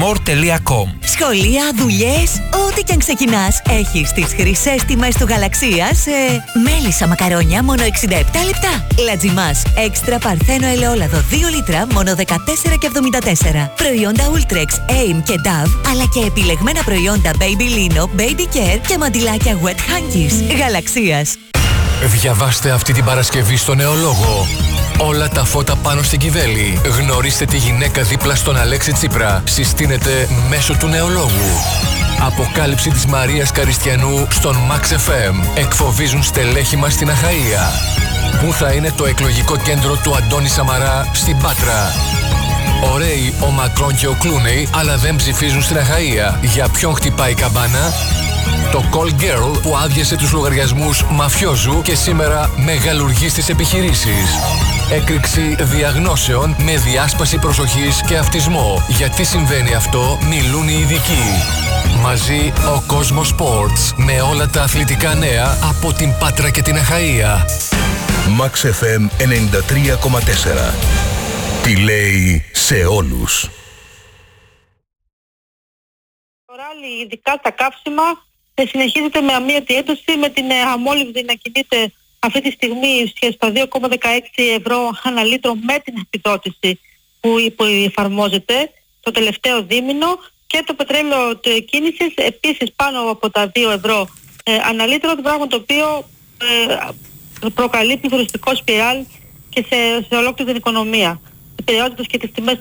more.com. Σχολεία, δουλειές, ό,τι και αν ξεκινάς, έχεις τις χρυσές τιμές του Γαλαξίας σε μέλισσα μακαρόνια μόνο 67 λεπτά. Λατζιμάς, έξτρα παρθένο ελαιόλαδο 2 λίτρα μόνο 14,74. Προϊόντα Ultrex, Aim και Dove, αλλά και επιλεγμένα προϊόντα Baby Lino, Baby Care και μαντιλάκια Wet Hankies. Γαλαξίας. Διαβάστε αυτή την Παρασκευή στο Νεολόγο. Όλα τα φώτα πάνω στην Κιβέλη. Γνωρίστε τη γυναίκα δίπλα στον Αλέξη Τσίπρα. Συστήνεται μέσω του Νεολόγου. Αποκάλυψη της Μαρίας Καριστιανού στον Max FM. Εκφοβίζουν στελέχη μας στην Αχαΐα. Πού θα είναι το εκλογικό κέντρο του Αντώνη Σαμαρά στην Πάτρα. Ωραίοι ο Μακρόν και ο Κλούνεϊ, αλλά δεν ψηφίζουν στην Αχαΐα. Για ποιον χτυπάει η καμπάνα? Το Call Girl που άδειασε τους λογαριασμούς μαφιόζου και σήμερα μεγαλουργεί στις επιχειρήσεις. Έκρηξη διαγνώσεων με διάσπαση προσοχής και αυτισμό. Γιατί συμβαίνει αυτό, μιλούν οι ειδικοί. Μαζί ο Κόσμος Sports με όλα τα αθλητικά νέα από την Πάτρα και την Αχαΐα. Max FM 93,4. Τι λέει σε όλους. Ειδικά στα καύσιμα συνεχίζεται με αμύωτη ένταση, με την αμόλυβδη να κινείται αυτή τη στιγμή στα 2,16 ευρώ ανά λίτρο με την επιδότηση που εφαρμόζεται το τελευταίο δίμηνο, και το πετρέλαιο κίνησης επίσης πάνω από τα 2 ευρώ ανά λίτρο, το πράγμα το οποίο προκαλεί πληθωριστικό σπιράλ και σε ολόκληρη την οικονομία, επηρεάζοντας και τις τιμές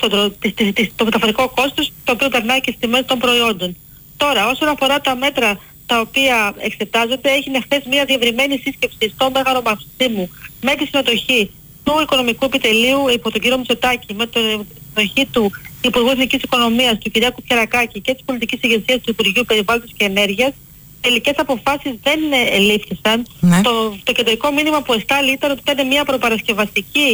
το μεταφορικό κόστος, το οποίο περνάει και στις τιμές των προϊόντων. Τώρα, όσον αφορά τα μέτρα τα οποία εξετάζονται, έγινε χθες μια διευρυμένη σύσκεψη στο Μέγαρο Μαξίμου με τη συμμετοχή του Οικονομικού Επιτελείου υπό τον κύριο Μητσοτάκη, με την συμμετοχή του Υπουργού Εθνικής Οικονομίας, του Κυριάκου Κερακάκη, και της πολιτικής ηγεσίας του Υπουργείου Περιβάλλοντος και Ενέργειας. Τελικές αποφάσεις δεν ελήφθησαν. Ναι. Το κεντρικό μήνυμα που εστάλει ήταν ότι ήταν μια προπαρασκευαστική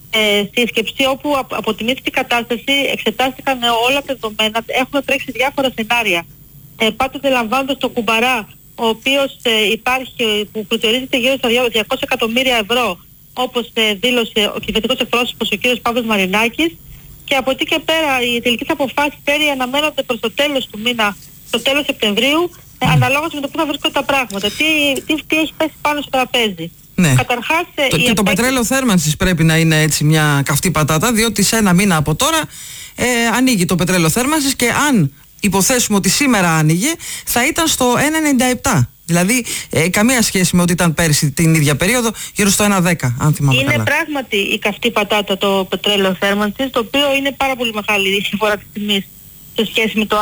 σύσκεψη όπου αποτιμήθηκε η κατάσταση, εξετάστηκαν όλα τα δεδομένα, έχουν τρέξει διάφορα σενάρια. Πάντοτε λαμβάνοντας τον κουμπαρά, ο οποίος υπάρχει, που προτερίζεται γύρω στα 200 εκατομμύρια ευρώ, όπως δήλωσε ο κυβερνητικός εκπρόσωπος ο κύριος Παύλος Μαρινάκης, και από εκεί και πέρα οι τελικές αποφάσεις αναμένονται προς το τέλος του μήνα, το τέλος Σεπτεμβρίου, αναλόγως με το που θα βρίσκονται τα πράγματα. Τι έχει πέσει πάνω στο τραπέζι. Ναι. Καταρχάς, και το πετρέλαιο θέρμανσης πρέπει να είναι έτσι μια καυτή πατάτα, διότι σε ένα μήνα από τώρα ανοίγει το πετρέλαιο θέρμανσης, και αν υποθέσουμε ότι σήμερα άνοιγε, θα ήταν στο 1,97. Δηλαδή καμία σχέση με ό,τι ήταν πέρυσι την ίδια περίοδο, γύρω στο 1,10, αν θυμάμαι καλά. Είναι πράγματι η καυτή πατάτα το πετρέλαιο θέρμανσης, το οποίο είναι πάρα πολύ μεγάλη η διαφορά της τιμής σε σχέση με το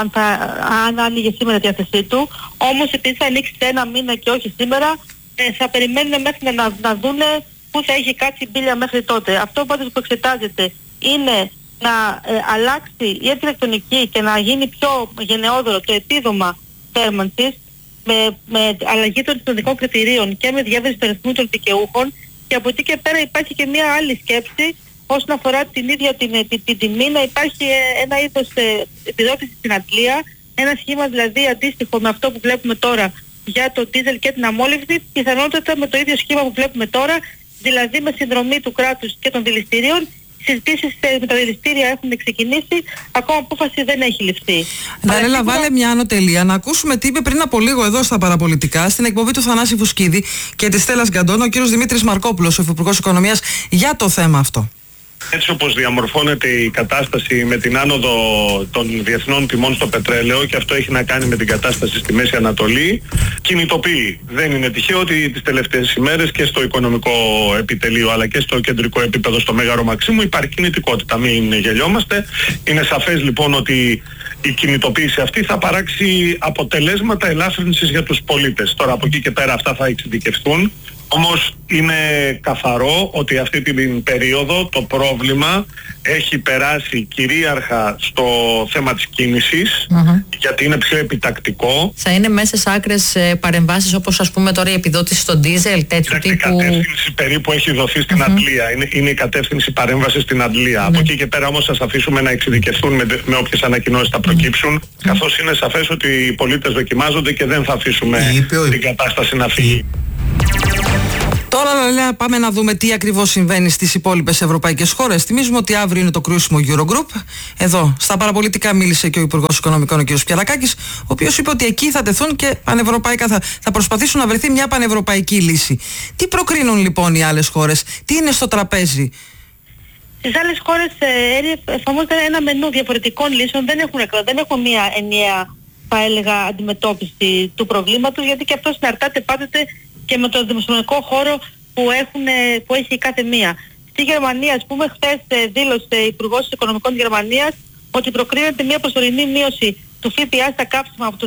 αν άνοιγε σήμερα η διάθεσή του. Όμως επειδή θα ανοίξει σε ένα μήνα και όχι σήμερα, θα περιμένουν μέχρι να δούνε πού θα έχει κάτσει η μπίλια μέχρι τότε. Αυτό πάντως που εξετάζεται είναι να αλλάξει η αρχιτεκτονική και να γίνει πιο γενναιόδωρο το επίδομα θέρμανσης με αλλαγή των εθνικών κριτηρίων και με διεύρυνση των αριθμού των δικαιούχων, και από εκεί και πέρα υπάρχει και μια άλλη σκέψη όσον αφορά την ίδια την τιμή, να υπάρχει ένα είδος επιδότηση στην αντλία, ένα σχήμα δηλαδή αντίστοιχο με αυτό που βλέπουμε τώρα για το ντίζελ και την αμόλυβδη, πιθανότατα με το ίδιο σχήμα που βλέπουμε τώρα, δηλαδή με συνδρομή του κράτους και των δηληστηρίων. Οι συζητήσεις με τα δηληστήρια έχουν ξεκινήσει, ακόμα απόφαση δεν έχει ληφθεί. Ντανέλα, βάλε μια άνω τελεία. Να ακούσουμε τι είπε πριν από λίγο εδώ στα παραπολιτικά, στην εκπομπή του Θανάση Φουσκίδη και της Στέλλας Γκαντών, ο κύριος Δημήτρης Μαρκόπουλος, ο Υφυπουργός Οικονομίας, για το θέμα αυτό. Έτσι όπως διαμορφώνεται η κατάσταση με την άνοδο των διεθνών τιμών στο πετρέλαιο, και αυτό έχει να κάνει με την κατάσταση στη Μέση Ανατολή, κινητοποιεί. Δεν είναι τυχαίο ότι τις τελευταίες ημέρες και στο οικονομικό επιτελείο αλλά και στο κεντρικό επίπεδο στο Μέγαρο Μαξίμου υπάρχει κινητικότητα. Μην γελιόμαστε. Είναι σαφές λοιπόν ότι η κινητοποίηση αυτή θα παράξει αποτελέσματα ελάφρυνσης για τους πολίτες. Τώρα από εκεί και πέρα αυτά θα εξειδικευτούν. Όμως είναι καθαρό ότι αυτή την περίοδο το πρόβλημα έχει περάσει κυρίαρχα στο θέμα της κίνησης, γιατί είναι πιο επιτακτικό. Θα είναι μέσα σε άκρες παρεμβάσεις όπως ας πούμε τώρα η επιδότηση στο ντίζελ, τέτοιου τύπου. Η κατεύθυνση περίπου έχει δοθεί στην αντλία. Είναι η κατεύθυνση παρέμβασης στην αντλία. Από εκεί και πέρα όμως θα αφήσουμε να εξειδικευτούν με όποιες ανακοινώσεις θα προκύψουν, καθώς είναι σαφές ότι οι πολίτες δοκιμάζονται και δεν θα αφήσουμε την κατάσταση να φύγει. Τώρα πάμε να δούμε τι ακριβώς συμβαίνει στις υπόλοιπες ευρωπαϊκές χώρες. Θυμίζουμε ότι αύριο είναι το κρούσιμο Eurogroup. Εδώ στα παραπολιτικά μίλησε και ο Υπουργός Οικονομικών, ο κ. Πιερακάκης, ο οποίος είπε ότι εκεί θα τεθούν και πανευρωπαϊκά, θα προσπαθήσουν να βρεθεί μια πανευρωπαϊκή λύση. Τι προκρίνουν λοιπόν οι άλλες χώρες, τι είναι στο τραπέζι? Στις άλλες χώρες εφαρμόζεται ένα μενού διαφορετικών λύσεων, δεν έχουν μια ενιαία, θα έλεγα, αντιμετώπιση του προβλήματος, γιατί και αυτό συναρτάται πάντοτε και με το δημοσιονομικό χώρο που έχει κάθε μία. Στη Γερμανία, ας πούμε, χθες δήλωσε η Υπουργός Οικονομικών Γερμανίας ότι προκρίνεται μια προσωρινή μείωση του ΦΠΑ στα καύσιμα από το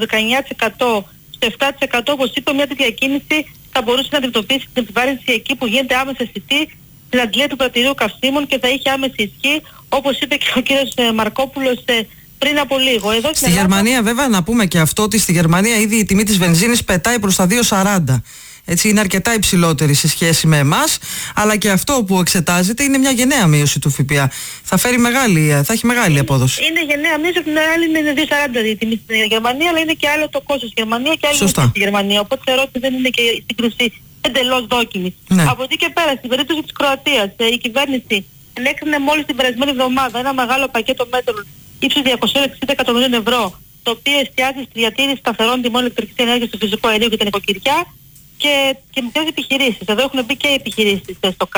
19% στο 7%, όπως είπε, μια τέτοια κίνηση θα μπορούσε να αντιμετωπίσει την επιβάρυνση εκεί που γίνεται άμεσα αισθητή στην αντλία του πρατηρίου καυσίμων και θα είχε άμεση ισχύ, όπως είπε και ο κ. Μαρκόπουλος πριν από λίγο. Εδώ στη Γερμανία, βέβαια, να πούμε και αυτό, ότι στη Γερμανία ήδη η τιμή της βενζίνης πετάει προς τα 2,40. Έτσι είναι αρκετά υψηλότερη σε σχέση με εμάς, αλλά και αυτό που εξετάζεται είναι μια γενναία μείωση του ΦΠΑ. Θα έχει μεγάλη απόδοση. Είναι γενναία μείωση, από την άλλη είναι 2,40 η τιμή στην Γερμανία, αλλά είναι και άλλο το κόστος στη Γερμανία και άλλο στη Γερμανία. Οπότε θεωρώ ότι δεν είναι και η σύγκρουση εντελώς δόκιμη. Ναι. Από εκεί και πέρα, στην περίπτωση της Κροατίας, η κυβέρνηση ενέκρινε μόλις την περασμένη εβδομάδα ένα μεγάλο πακέτο μέτρων ύψους 260 εκατομμυρίων ευρώ, το οποίο εστιάζει στη διατήρηση σταθερών τιμών ηλεκτρικής ενέργειας στο φυσικό αέριο και την νοικοκυριά και μικρές επιχειρήσεις. Εδώ έχουν μπει και οι επιχειρήσεις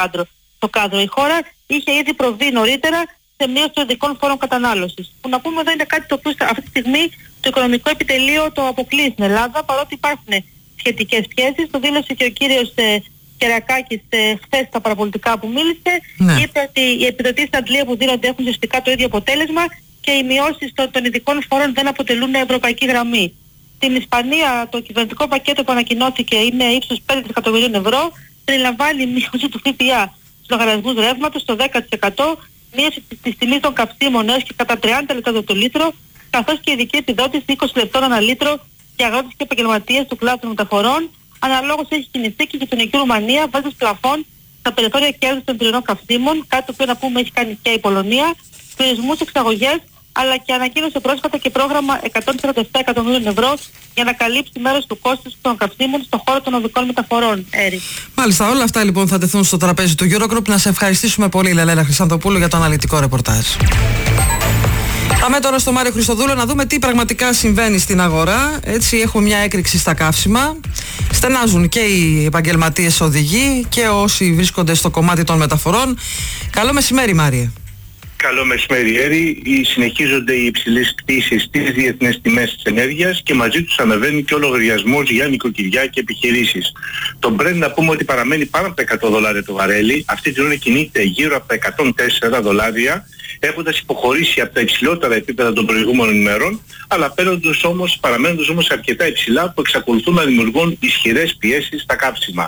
στο κάδρο. Η χώρα είχε ήδη προβεί νωρίτερα σε μείωση των ειδικών φόρων κατανάλωσης. Που να πούμε εδώ είναι κάτι το οποίο αυτή τη στιγμή το οικονομικό επιτελείο το αποκλείει στην Ελλάδα, παρότι υπάρχουν σχετικές πιέσεις. Το δήλωσε και ο κύριος Κερακάκης χθες στα παραπολιτικά που μίλησε. Ναι. Είπε ότι οι επιδοτήσεις στην αντλία που δίνονται έχουν ουσιαστικά το ίδιο αποτέλεσμα και οι μειώσεις των ειδικών φόρων δεν αποτελούν ευρωπαϊκή γραμμή. Στην Ισπανία το κυβερνητικό πακέτο που ανακοινώθηκε είναι ύψους 5 δισεκατομμυρίων ευρώ, περιλαμβάνει μείωση του ΦΠΑ στους λογαριασμούς ρεύματος στο 10%, μείωση της τιμής των καυσίμων έως και κατά 30 λεπτά το λίτρο, καθώς και ειδική επιδότηση 20 λεπτών ανά λίτρο για αγρότες και επαγγελματίες του κλάδου των μεταφορών. Αναλόγως έχει κινηθεί και η γειτονική Ρουμανία βάζοντας πλαφόν στα περιθώρια κέρδους των πυρηνών καυσίμων, κάτι το οποίο να πούμε έχει κάνει και η Πολωνία, τουρισμούς, εξαγωγές, αλλά και ανακοίνωσε πρόσφατα και πρόγραμμα 147 εκατομμύριων ευρώ για να καλύψει μέρος του κόστους των καυσίμων στον χώρο των οδικών μεταφορών. Μάλιστα, όλα αυτά λοιπόν θα τεθούν στο τραπέζι του Eurogroup. Να σε ευχαριστήσουμε πολύ, Λελέλα Χρυσανθοπούλου, για το αναλυτικό ρεπορτάζ. Πάμε τώρα στο Μάριο Χριστοδούλο να δούμε τι πραγματικά συμβαίνει στην αγορά. Έτσι, έχουμε μια έκρηξη στα καύσιμα. Στενάζουν και οι επαγγελματίες οδηγοί και όσοι βρίσκονται στο κομμάτι των μεταφορών. Καλό μεσημέρι, Μάριε. Καλό μεσημέρι, Έρη. Συνεχίζονται οι υψηλές πτήσεις στις διεθνές τιμές της ενέργειας και μαζί τους αναβαίνει και ο λογαριασμός για νοικοκυριά και επιχειρήσεις. Το Brent να πούμε ότι παραμένει πάνω από τα $100 το βαρέλι. Αυτή την ώρα κινείται γύρω από τα $104, έχοντας υποχωρήσει από τα υψηλότερα επίπεδα των προηγούμενων ημερών, αλλά παραμένοντας όμως αρκετά υψηλά που εξακολουθούν να δημιουργούν ισχυρές πιέσεις στα καύσιμα.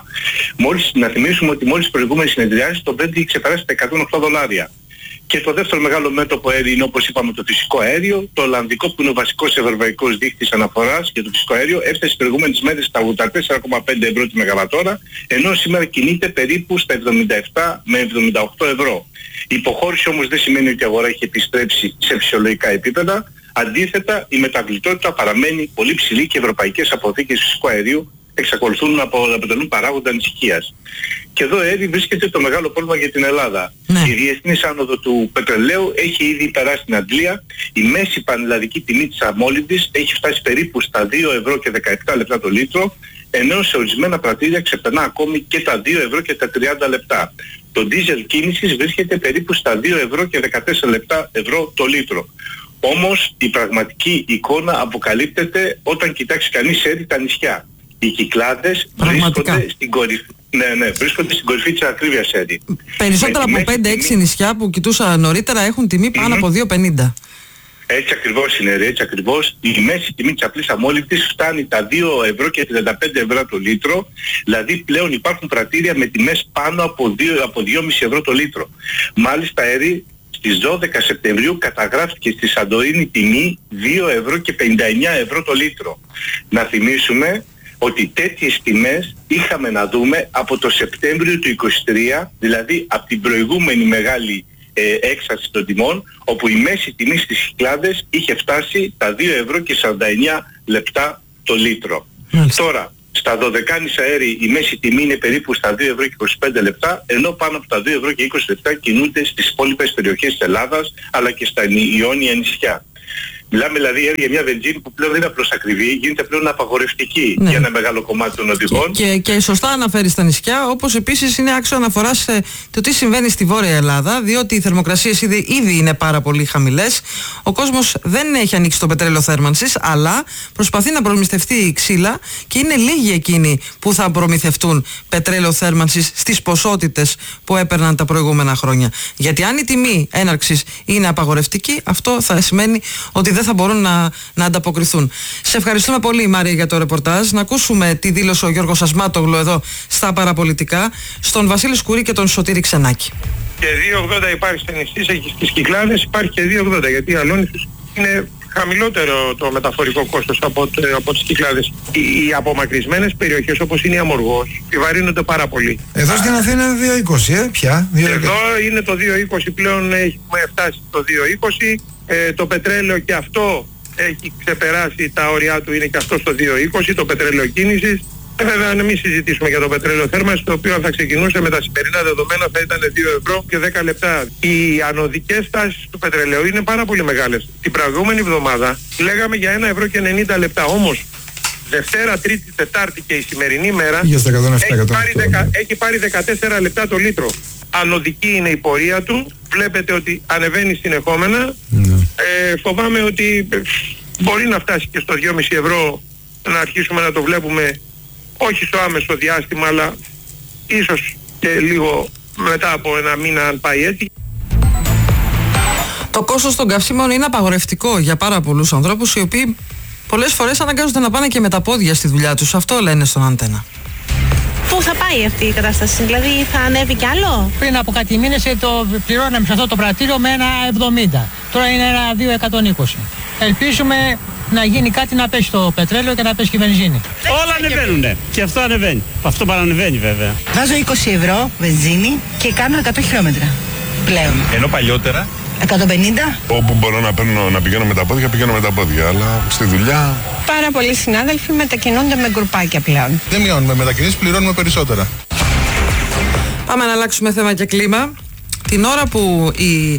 Να θυμίσουμε ότι μόλις προηγούμενες συνεδριάσεις το Brent είχε ξεπεράσει τα $108. Και το δεύτερο μεγάλο μέτωπο αέριο είναι, όπως είπαμε, το φυσικό αέριο. Το Ολλανδικό, που είναι ο βασικός ευρωπαϊκός δείκτης αναφοράς για το φυσικό αέριο, έφτασε τις προηγούμενες μέρες στα 84,5 ευρώ τη μεγαβατόρα, ενώ σήμερα κινείται περίπου στα 77 με 78 ευρώ. Η υποχώρηση όμως δεν σημαίνει ότι η αγορά έχει επιστρέψει σε φυσιολογικά επίπεδα. Αντίθετα, η μεταβλητότητα παραμένει πολύ ψηλή και οι ευρωπαϊκές αποθήκες φυσικού αερίου εξακολουθούν να αποτελούν παράγοντα ανησυχίας. Και εδώ, Έρη, βρίσκεται το μεγάλο πρόβλημα για την Ελλάδα. Ναι. Η διεθνής άνοδο του πετρελαίου έχει ήδη περάσει την αντλία. Η μέση πανελλαδική τιμή της αμόλυντης έχει φτάσει περίπου στα 2 ευρώ και 17 λεπτά το λίτρο, ενώ σε ορισμένα πρατήρια ξεπερνά ακόμη και τα 2 ευρώ και τα 30 λεπτά. Το ντίζελ κίνησης βρίσκεται περίπου στα 2 ευρώ και 14 λεπτά το λίτρο. Όμως η πραγματική εικόνα αποκαλύπτεται όταν κοιτάξει κανείς, Έρη, τα νησιά. Οι Κυκλάδες βρίσκονται στην κορυφή. Ναι, βρίσκονται στην κορυφή της ακρίβειας, Έρη. Περισσότερα από 5-6 νησιά που κοιτούσα νωρίτερα έχουν τιμή πάνω από 2,50. Έτσι ακριβώς είναι, έτσι ακριβώς. Η μέση τιμή της απλής αμόλυντης φτάνει τα 2 ευρώ και 35 ευρώ το λίτρο. Δηλαδή πλέον υπάρχουν πρατήρια με τιμές πάνω από 2,5 ευρώ το λίτρο. Μάλιστα, Έρη, στις 12 Σεπτεμβρίου καταγράφηκε στη Σαντορίνη τιμή 2 ευρώ και 59 ευρώ το λίτρο. Να θυμίσουμε ότι τέτοιες τιμές είχαμε να δούμε από το Σεπτέμβριο του 2023, δηλαδή από την προηγούμενη μεγάλη έξαρση των τιμών, όπου η μέση τιμή στις Κυκλάδες είχε φτάσει τα 2 ευρώ και 49 λεπτά το λίτρο. Τώρα, Στα δωδεκάνησα αέρι η μέση τιμή είναι περίπου στα 2 ευρώ και 25 λεπτά, ενώ πάνω από τα 2 ευρώ και 20 λεπτά κινούνται στις υπόλοιπες περιοχές της Ελλάδας, αλλά και στα Ιόνια νησιά. Μιλάμε δηλαδή για μια βενζίνη που πλέον δεν είναι απλώς ακριβή, γίνεται πλέον απαγορευτική για ένα μεγάλο κομμάτι των οδηγών. Και σωστά αναφέρει στα νησιά, όπως επίσης είναι άξιο αναφορά σε το τι συμβαίνει στη Βόρεια Ελλάδα, διότι οι θερμοκρασίες ήδη είναι πάρα πολύ χαμηλές. Ο κόσμος δεν έχει ανοίξει το πετρέλαιο θέρμανσης, αλλά προσπαθεί να προμηθευτεί ξύλα και είναι λίγοι εκείνοι που θα προμηθευτούν πετρέλαιο θέρμανσης στις ποσότητες που έπαιρναν τα προηγούμενα χρόνια. Γιατί αν η τιμή έναρξης είναι απαγορευτική, αυτό θα σημαίνει ότι δεν θα μπορούν να ανταποκριθούν. Σε ευχαριστούμε πολύ, Μάρια, για το ρεπορτάζ. Να ακούσουμε τι δήλωσε ο Γιώργος Ασμάτογλου εδώ στα παραπολιτικά, στον Βασίλη Σκουρί και τον Σωτήρη Ξενάκη. Και 2,80 υπάρχει στην Ιστής, στις Κυκλάδες υπάρχει και 2,80, γιατί η Αλόνησος είναι χαμηλότερο το μεταφορικό κόστος από τις Κυκλάδες. Οι απομακρυσμένες περιοχές όπως είναι η Αμοργός επιβαρύνονται πάρα πολύ. Εδώ στην Αθήνα είναι 2,20, πια. Εδώ είναι το 2,20 πλέον, έχουμε φτάσει στο 2,20. Το πετρέλαιο και αυτό έχει ξεπεράσει τα όρια του, είναι και αυτό στο 2,20, το πετρέλαιο κίνησης. Βέβαια, να μην συζητήσουμε για το πετρέλαιο θέρμανσης, το οποίο αν θα ξεκινούσε με τα σημερινά δεδομένα θα ήταν 2 ευρώ και 10 λεπτά. Οι ανωδικές τάσεις του πετρελαίου είναι πάρα πολύ μεγάλες. Την προηγούμενη εβδομάδα λέγαμε για 1 ευρώ και 90 λεπτά. Όμως, Δευτέρα, Τρίτη, Τετάρτη και η σημερινή μέρα έχει πάρει 14 λεπτά το λίτρο. Ανωδική είναι η πορεία του. Βλέπετε ότι ανεβαίνει συνεχόμενα. Φοβάμαι ότι μπορεί να φτάσει και στο 2,5 ευρώ, να αρχίσουμε να το βλέπουμε όχι στο άμεσο διάστημα, αλλά ίσως και λίγο μετά από ένα μήνα, αν πάει έτσι. Το κόστος των καυσίμων είναι απαγορευτικό για πάρα πολλούς ανθρώπους, οι οποίοι πολλές φορές αναγκάζονται να πάνε και με τα πόδια στη δουλειά τους. Αυτό λένε στον Αντένα. Πού θα πάει αυτή η κατάσταση, δηλαδή θα ανέβει κι άλλο? Πριν από κάτι μήνες το πληρώναμε σε αυτό το πρατήριο με 1,70. Τώρα είναι 1,220. Ελπίζουμε να γίνει κάτι, να πέσει το πετρέλαιο και να πέσει και η βενζίνη. Όλα ανεβαίνουνε και αυτό ανεβαίνει. Αυτό παρανεβαίνει βέβαια. Βάζω 20 ευρώ βενζίνη και κάνω 100 χιλιόμετρα πλέον. Ενώ παλιότερα 150. Όπου μπορώ να πηγαίνω με τα πόδια, πηγαίνω με τα πόδια, αλλά στη δουλειά... Πάρα πολλοί συνάδελφοι μετακινούνται με γκρουπάκια πλέον. Δεν μειώνουμε μετακινήσεις, πληρώνουμε περισσότερα. Πάμε να αλλάξουμε θέμα και κλίμα. Την ώρα που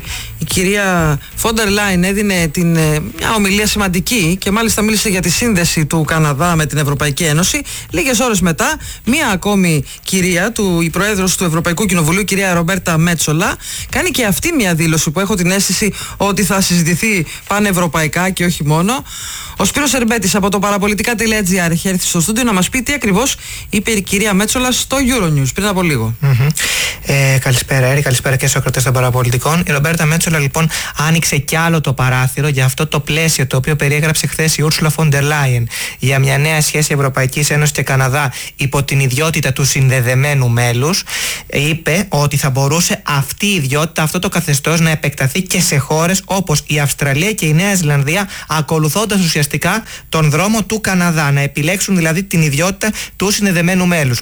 η κυρία Φόντερ Λάιν έδινε μια ομιλία σημαντική και μάλιστα μίλησε για τη σύνδεση του Καναδά με την Ευρωπαϊκή Ένωση, λίγες ώρες μετά μια ακόμη κυρία, η Πρόεδρος του Ευρωπαϊκού Κοινοβουλίου, κυρία Ρομπέρτα Μέτσολα, κάνει και αυτή μια δήλωση που έχω την αίσθηση ότι θα συζητηθεί πανευρωπαϊκά και όχι μόνο. Ο Σπύρος Ερμπέτης από το παραπολιτικά.gr έχει έρθει στο στούντιο να μας πει τι ακριβώς είπε η κυρία Μέτσολα στο Euronews πριν από λίγο. Καλησπέρα Έρη, καλησπέρα και στους ακροτές των παραπολιτικών. Η Ρομπέρτα Μέτσολα λοιπόν άνοιξε κι άλλο το παράθυρο για αυτό το πλαίσιο το οποίο περιέγραψε χθες η Ursula von der Leyen για μια νέα σχέση Ευρωπαϊκής Ένωσης και Καναδά υπό την ιδιότητα του συνδεδεμένου μέλους. Είπε ότι θα μπορούσε αυτή η ιδιότητα, αυτό το καθεστώς να επεκταθεί και σε χώρες όπως η Αυστραλία και η Νέα Ζηλανδία, ακολουθώντας ουσιαστικά τον δρόμο του Καναδά, να επιλέξουν δηλαδή την ιδιότητα του συνδεδεμένου μέλους.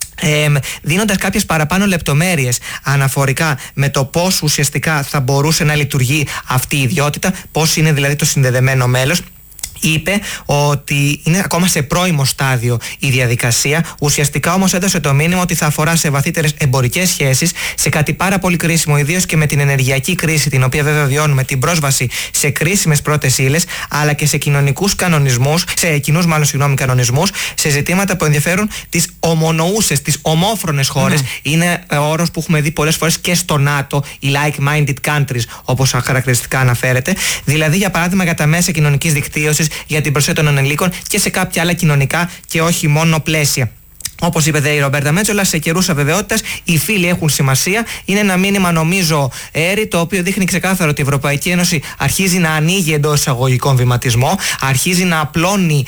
Δίνοντας κάποιες παραπάνω λεπτομέρειες αναφορικά με το πώς ουσιαστικά θα μπορούσε να λειτουργεί αυτή η ιδιότητα, πώς είναι δηλαδή το συνδεδεμένο μέλος. Είπε ότι είναι ακόμα σε πρώιμο στάδιο η διαδικασία. Ουσιαστικά όμως έδωσε το μήνυμα ότι θα αφορά σε βαθύτερες εμπορικές σχέσεις, σε κάτι πάρα πολύ κρίσιμο, ιδίως και με την ενεργειακή κρίση, την οποία βέβαια βιώνουμε, την πρόσβαση σε κρίσιμες πρώτες ύλες, αλλά και σε κοινωνικούς κανονισμούς, σε κοινούς κανονισμούς, σε ζητήματα που ενδιαφέρουν τις ομονοούσες, τις ομόφρονες χώρες. Είναι όρος που έχουμε δει πολλές φορές και στο ΝΑΤΟ, οι like-minded countries, όπως χαρακτηριστικά αναφέρεται. Δηλαδή, για παράδειγμα, για τα μέσα κοινωνικής δικτύωσης, για την προσοχή των ανηλίκων και σε κάποια άλλα κοινωνικά και όχι μόνο πλαίσια. Όπως είπε η Ρομπέρτα Μέτσολα, σε καιρούς αβεβαιότητας οι φίλοι έχουν σημασία. Είναι ένα μήνυμα, νομίζω, Έρη, το οποίο δείχνει ξεκάθαρο ότι η Ευρωπαϊκή Ένωση αρχίζει να ανοίγει εντός εισαγωγικών βηματισμό, αρχίζει να απλώνει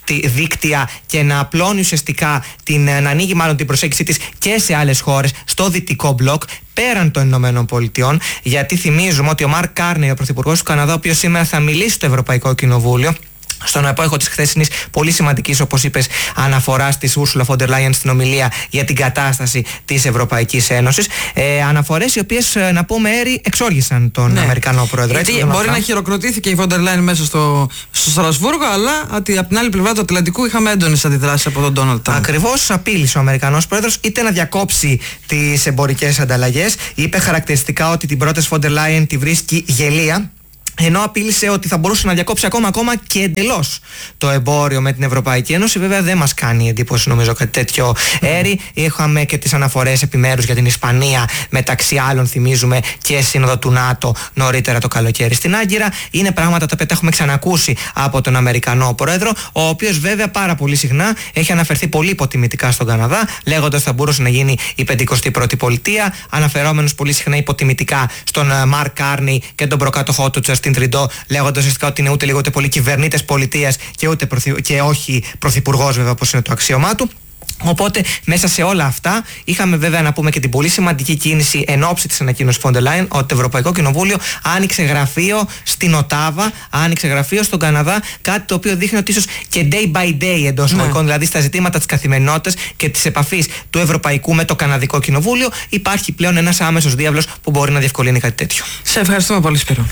δίκτυα και να απλώνει ουσιαστικά να ανοίγει μάλλον την προσέγγιση της και σε άλλες χώρες στο δυτικό μπλοκ, πέραν των Ηνωμένων Πολιτειών, γιατί θυμίζουμε ότι ο Μαρκ Κάρνεϊ, ο Πρωθυπουργός του Καναδά, ο οποίος σήμερα θα μιλήσει στο Ευρωπαϊκό Κοινοβούλιο, στον απόϊχο της χθεσινής πολύ σημαντικής, όπως είπες, αναφοράς της Ursula von der Leyen στην ομιλία για την κατάσταση της Ευρωπαϊκής Ένωσης. Αναφορές οι οποίες, να πούμε, εξόργησαν τον Αμερικανό πρόεδρο. Γιατί μπορεί να χειροκροτήθηκε η von der Leyen μέσα στο Στρασβούργο, αλλά από την άλλη πλευρά του Ατλαντικού είχαμε έντονες αντιδράσεις από τον Ντόναλντ Τραμπ. Ακριβώς, απείλησε ο Αμερικανός πρόεδρος είτε να διακόψει τις εμπορικές ανταλλαγές, είπε χαρακτηριστικά ότι την πρόταση von der Leyen τη βρίσκει γελία. Ενώ απείλησε ότι θα μπορούσε να διακόψει ακόμα και εντελώς το εμπόριο με την Ευρωπαϊκή Ένωση. Βέβαια δεν μας κάνει εντύπωση, νομίζω, κάτι τέτοιο έρη. Είχαμε και τις αναφορές επιμέρους για την Ισπανία, μεταξύ άλλων θυμίζουμε και σύνοδο του ΝΑΤΟ νωρίτερα το καλοκαίρι στην Άγκυρα. Είναι πράγματα τα οποία τα έχουμε ξανακούσει από τον Αμερικανό πρόεδρο, ο οποίος βέβαια πάρα πολύ συχνά έχει αναφερθεί πολύ υποτιμητικά στον Καναδά, λέγοντας θα μπορούσε να γίνει η 51η πολιτεία, αναφερόμενος πολύ συχνά υποτιμητικά στον Μαρκ Κάρνι και τον προκάτοχό του Τζαστίν Τριντό, λέγοντας ουσιαστικά ότι είναι ούτε λίγο ούτε πολύ κυβερνήτες πολιτείας και όχι πρωθυπουργός, βέβαια, όπως είναι το αξίωμά του. Οπότε μέσα σε όλα αυτά είχαμε βέβαια να πούμε και την πολύ σημαντική κίνηση εν ώψη της ανακοίνωσης von der Leyen ότι το Ευρωπαϊκό Κοινοβούλιο άνοιξε γραφείο στην Οτάβα, άνοιξε γραφείο στον Καναδά, κάτι το οποίο δείχνει ότι ίσως και day by day εντός εισαγωγικών, δηλαδή στα ζητήματα της καθημερινότητας και της επαφής του Ευρωπαϊκού με το Καναδικό Κοινοβούλιο, υπάρχει πλέον ένας άμεσος διάβλος που μπορεί να διευκολύνει κάτι τέτοιο. Σε ευχαριστούμε πολύ, Σπύρο.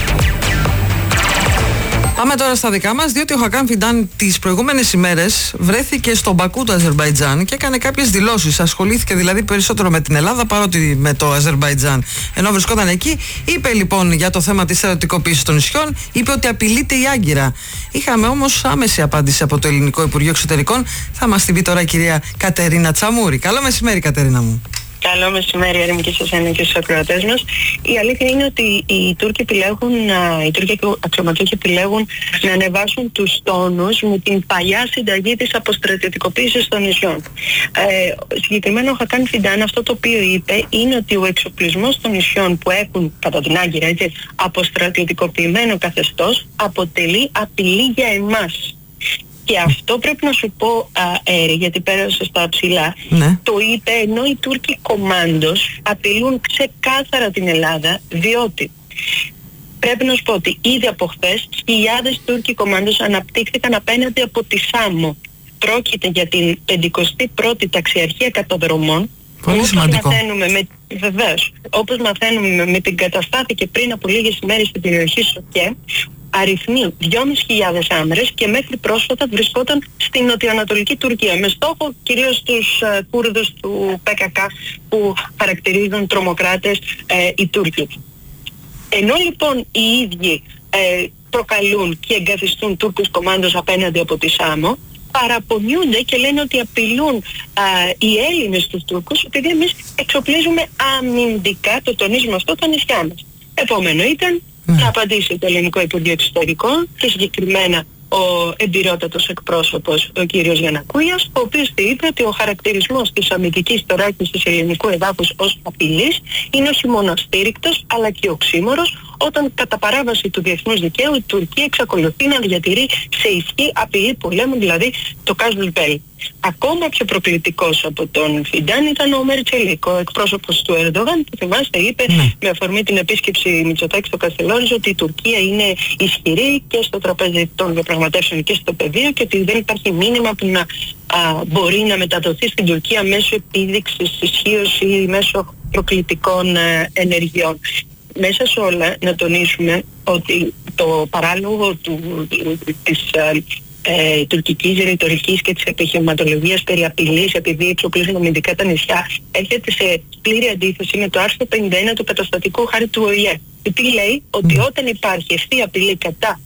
Πάμε τώρα στα δικά μας, διότι ο Χακάν Φιντάν τις προηγούμενες ημέρες βρέθηκε στο Μπακού του Αζερμπαϊτζάν και έκανε κάποιες δηλώσεις. Ασχολήθηκε δηλαδή περισσότερο με την Ελλάδα παρότι με το Αζερμπαϊτζάν. Ενώ βρισκόταν εκεί, είπε λοιπόν για το θέμα της ερωτικοποίησης των νησιών, είπε ότι απειλείται η Άγκυρα. Είχαμε όμως άμεση απάντηση από το Ελληνικό Υπουργείο Εξωτερικών. Θα μας την πει τώρα η κυρία Κατερίνα Τσαμούρη. Καλό μεσημέρι, Κατερίνα μου. Καλό μεσημέρι, Έρημη, και σε εσένα και στους ακροατές μας. Η αλήθεια είναι ότι οι Τούρκοι αξιωματούχοι επιλέγουν να ανεβάσουν τους τόνους με την παλιά συνταγή της αποστρατιωτικοποίησης των νησιών. Συγκεκριμένα ο Χακάν Φιντάν αυτό το οποίο είπε είναι ότι ο εξοπλισμός των νησιών που έχουν κατά την Άγκυρα αποστρατιωτικοποιημένο καθεστώς αποτελεί απειλή για εμάς. Και αυτό πρέπει να σου πω, γιατί πέρασε στα ψηλά, το είπε ενώ οι Τούρκοι κομμάντος απειλούν ξεκάθαρα την Ελλάδα, διότι πρέπει να σου πω ότι ήδη από χθες χιλιάδες Τούρκοι κομμάντος αναπτύχθηκαν απέναντι από τη Σάμο. Πρόκειται για την 51η ταξιαρχία καταδρομών. Πολύ σημαντικό. Όπως μαθαίνουμε με την καταστάθηκε πριν από λίγες ημέρες στην περιοχή Σοκέ, αριθμεί 2.500 άμερες και μέχρι πρόσφατα βρισκόταν στην νοτιοανατολική Τουρκία με στόχο κυρίως τους Κούρδους του ΠΚΚ που χαρακτηρίζουν τρομοκράτες οι Τούρκοι. Ενώ λοιπόν οι ίδιοι προκαλούν και εγκαθιστούν Τούρκους κομμάντος απέναντι από τη Σάμο, παραπονιούνται και λένε ότι απειλούν οι Έλληνες τους Τούρκους επειδή εμείς εξοπλίζουμε αμυντικά, το τονίζουμε αυτό, τα νησιά μας. Επόμενο ήταν να απαντήσει το Ελληνικό Υπουργείο Εξωτερικών και συγκεκριμένα ο εμπειρότατος εκπρόσωπος ο κύριος Γιαννακούγιας, ο οποίος είπε ότι ο χαρακτηρισμός της αμυντικής τωράκης της ελληνικού εδάφους ως απειλής είναι όχι μόνο αστήρικτος αλλά και οξύμορος, όταν κατά παράβαση του διεθνούς δικαίου η Τουρκία εξακολουθεί να διατηρεί σε ισχύ απειλή πολέμου, δηλαδή το casus belli. Ακόμα πιο προκλητικός από τον Φιντάν ήταν ο Μερτσελίκ, ο εκπρόσωπος του Ερντογάν, που θυμάστε είπε με αφορμή την επίσκεψη Μητσοτάκη στο Καστελόριζο ότι η Τουρκία είναι ισχυρή και στο τραπέζι των διαπραγματεύσεων και στο πεδίο και ότι δεν υπάρχει μήνυμα που να μπορεί να μεταδοθεί στην Τουρκία μέσω επίδειξης ισχύως ή μέσω προκλητικών ενεργειών. Μέσα σε όλα να τονίσουμε ότι το παράλογο της τουρκικής ρητορικής και της επιχειρηματολογίας περί απειλής επειδή εξοπλίζουν αμυντικά τα νησιά έρχεται σε πλήρη αντίθεση με το άρθρο 51 του καταστατικού χάρτη του ΟΗΕ. Γιατί λέει ότι όταν υπάρχει ευθεία απειλή κατά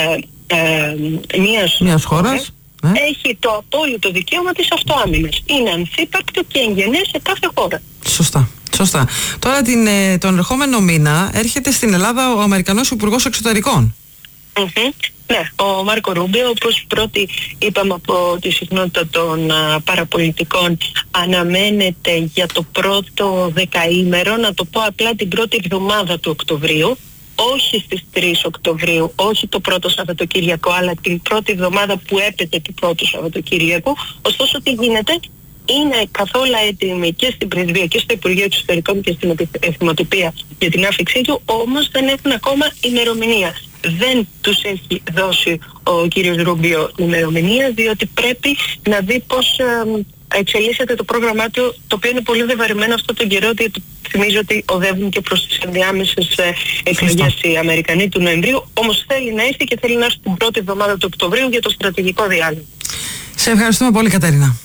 μιας χώρας, έχει το απόλυτο δικαίωμα της αυτοάμυνας. Είναι ανθύπαρκτο και εγγενές σε κάθε χώρα. Σωστά. Τώρα τον ερχόμενο μήνα έρχεται στην Ελλάδα ο Αμερικανός Υπουργός Εξωτερικών. Ναι, ο Μάρκο Ρούμπιο, όπως πρώτη είπαμε από τη συχνότητα των παραπολιτικών, αναμένεται για το πρώτο δεκαήμερο, να το πω απλά την πρώτη εβδομάδα του Οκτωβρίου, όχι στις 3 Οκτωβρίου, όχι το πρώτο Σαββατοκύριακο, αλλά την πρώτη εβδομάδα που έπεται του πρώτου Σαββατοκύριακου. Ωστόσο τι γίνεται, είναι καθόλου έτοιμοι και στην Πρεσβεία και στο Υπουργείο Εξωτερικών και στην Εθνοτυπία για την άφηξή του, όμως δεν έχουν ακόμα ημερομηνία. Δεν τους έχει δώσει ο κύριος Ρούμπιο ημερομηνία, διότι πρέπει να δει πώς εξελίσσεται το πρόγραμμά του, το οποίο είναι πολύ δεβαρημένο αυτόν τον καιρό, διότι θυμίζω ότι οδεύουν και προς τις ενδιάμεσες εκλογές οι Αμερικανοί του Νοεμβρίου, όμως θέλει να έρθει και θέλει να έρθει την πρώτη εβδομάδα του Οκτωβρίου για το στρατηγικό διάλογο. Σε ευχαριστούμε πολύ, Κατερίνα.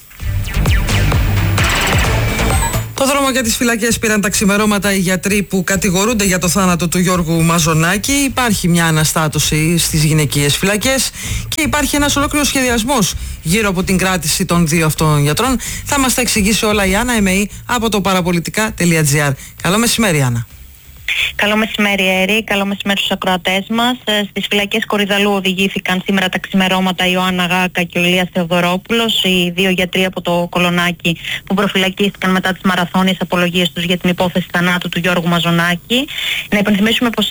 Το δρόμο για τις φυλακές πήραν τα ξημερώματα οι γιατροί που κατηγορούνται για το θάνατο του Γιώργου Μαζονάκη. Υπάρχει μια αναστάτωση στις γυναικείες φυλακές και υπάρχει ένας ολόκληρος σχεδιασμός γύρω από την κράτηση των δύο αυτών γιατρών. Θα μας τα εξηγήσει όλα η Άννα Εμεή από το παραπολιτικά.gr. Καλό μεσημέρι, Άννα. Καλό μεσημέρι, Έρη. Καλό μεσημέρι στους ακροατές μας. Στις φυλακές Κορυδαλού οδηγήθηκαν σήμερα τα ξημερώματα η Ιωάννα Γάκα και ο Ηλίας Θεοδωρόπουλος, οι δύο γιατροί από το Κολονάκι που προφυλακίστηκαν μετά τις μαραθώνιες απολογίες τους για την υπόθεση θανάτου του Γιώργου Μαζονάκη. Να υπενθυμίσουμε πως οι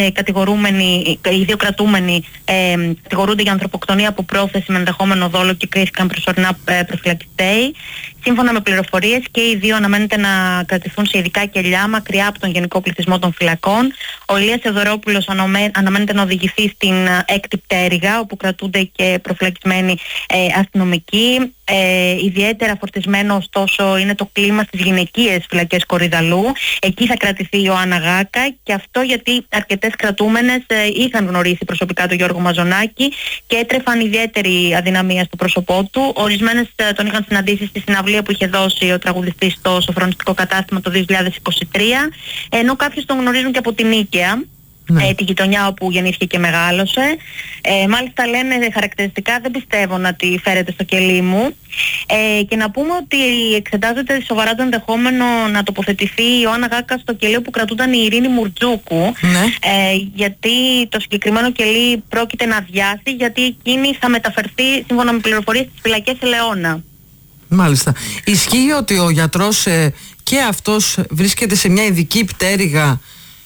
δύο κρατούμενοι κατηγορούνται για ανθρωποκτονία από πρόθεση με ενδεχόμενο δόλο και κρίθηκαν προσωρινά προφυλακιστέοι. Σύμφωνα με πληροφορίες και οι δύο αναμένεται να κρατηθούν σε ειδικά κελιά μακριά από τον γενικό πληθυσμό των φυλακών. Ο Ηλίας Θεοδωρόπουλος αναμένεται να οδηγηθεί στην έκτη πτέρυγα, όπου κρατούνται και προφυλακισμένοι αστυνομικοί. Ιδιαίτερα φορτισμένο ωστόσο είναι το κλίμα στις γυναικείες φυλακές Κορυδαλού. Εκεί θα κρατηθεί η Ιωάννα Γάκα, και αυτό γιατί αρκετές κρατούμενες είχαν γνωρίσει προσωπικά τον Γιώργο Μαζονάκη και έτρεφαν ιδιαίτερη αδυναμία στο πρόσωπό του. Ορισμένες τον είχαν συναντήσει στη συναυλία που είχε δώσει ο τραγουδιστής στο σοφρονιστικό κατάστημα το 2023, ενώ κάποιους τον γνωρίζουν και από την Νίκαια. Τη γειτονιά όπου γεννήθηκε και μεγάλωσε. Μάλιστα λένε χαρακτηριστικά, δεν πιστεύω να τη φέρετε στο κελί μου. Και να πούμε ότι εξετάζεται σοβαρά το ενδεχόμενο να τοποθετηθεί η Ιωάννα Γάκα στο κελί που κρατούνταν η Ειρήνη Μουρτζούκου, γιατί το συγκεκριμένο κελί πρόκειται να αδειάσει, γιατί εκείνη θα μεταφερθεί σύμφωνα με πληροφορίες στις φυλακές Ελαιώνα. Μάλιστα. Ισχύει ότι ο γιατρός και αυτός βρίσκεται σε μια ειδική πτέρυγα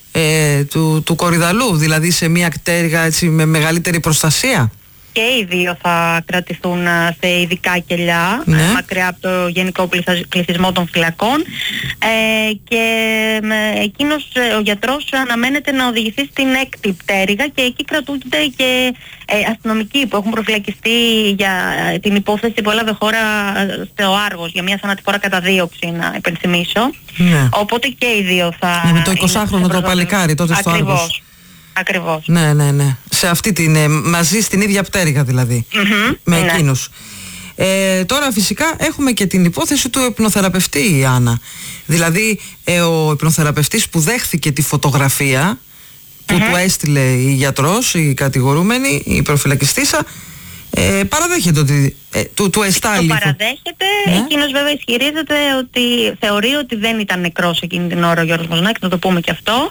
του Κορυδαλού, δηλαδή σε μια πτέρυγα έτσι, με μεγαλύτερη προστασία? Και οι δύο θα κρατηθούν σε ειδικά κελιά, μακριά από το γενικό πληθυσμό των φυλακών, και εκείνος ο γιατρός αναμένεται να οδηγηθεί στην έκτη πτέρυγα, και εκεί κρατούνται και αστυνομικοί που έχουν προφυλακιστεί για την υπόθεση που έλαβε χώρα στο Άργος, για μια θανατηφόρα καταδίωξη, να υπενθυμίσω. Οπότε και οι δύο θα... με το 20χρονο το παλικάρι τότε στο Άργος. Ακριβώς. Ναι. Σε αυτή μαζί στην ίδια πτέρυγα δηλαδή. Με εκείνους. Τώρα φυσικά έχουμε και την υπόθεση του υπνοθεραπευτή, η Άννα. Δηλαδή ο υπνοθεραπευτής που δέχθηκε τη φωτογραφία που του έστειλε η γιατρός, η κατηγορούμενη, η προφυλακιστήσα, παραδέχεται ότι του εστάλει. Το παραδέχεται. Εκείνος βέβαια ισχυρίζεται ότι θεωρεί ότι δεν ήταν νεκρός εκείνη την ώρα ο Γιώργος Μαζονάκης, να το πούμε και αυτό.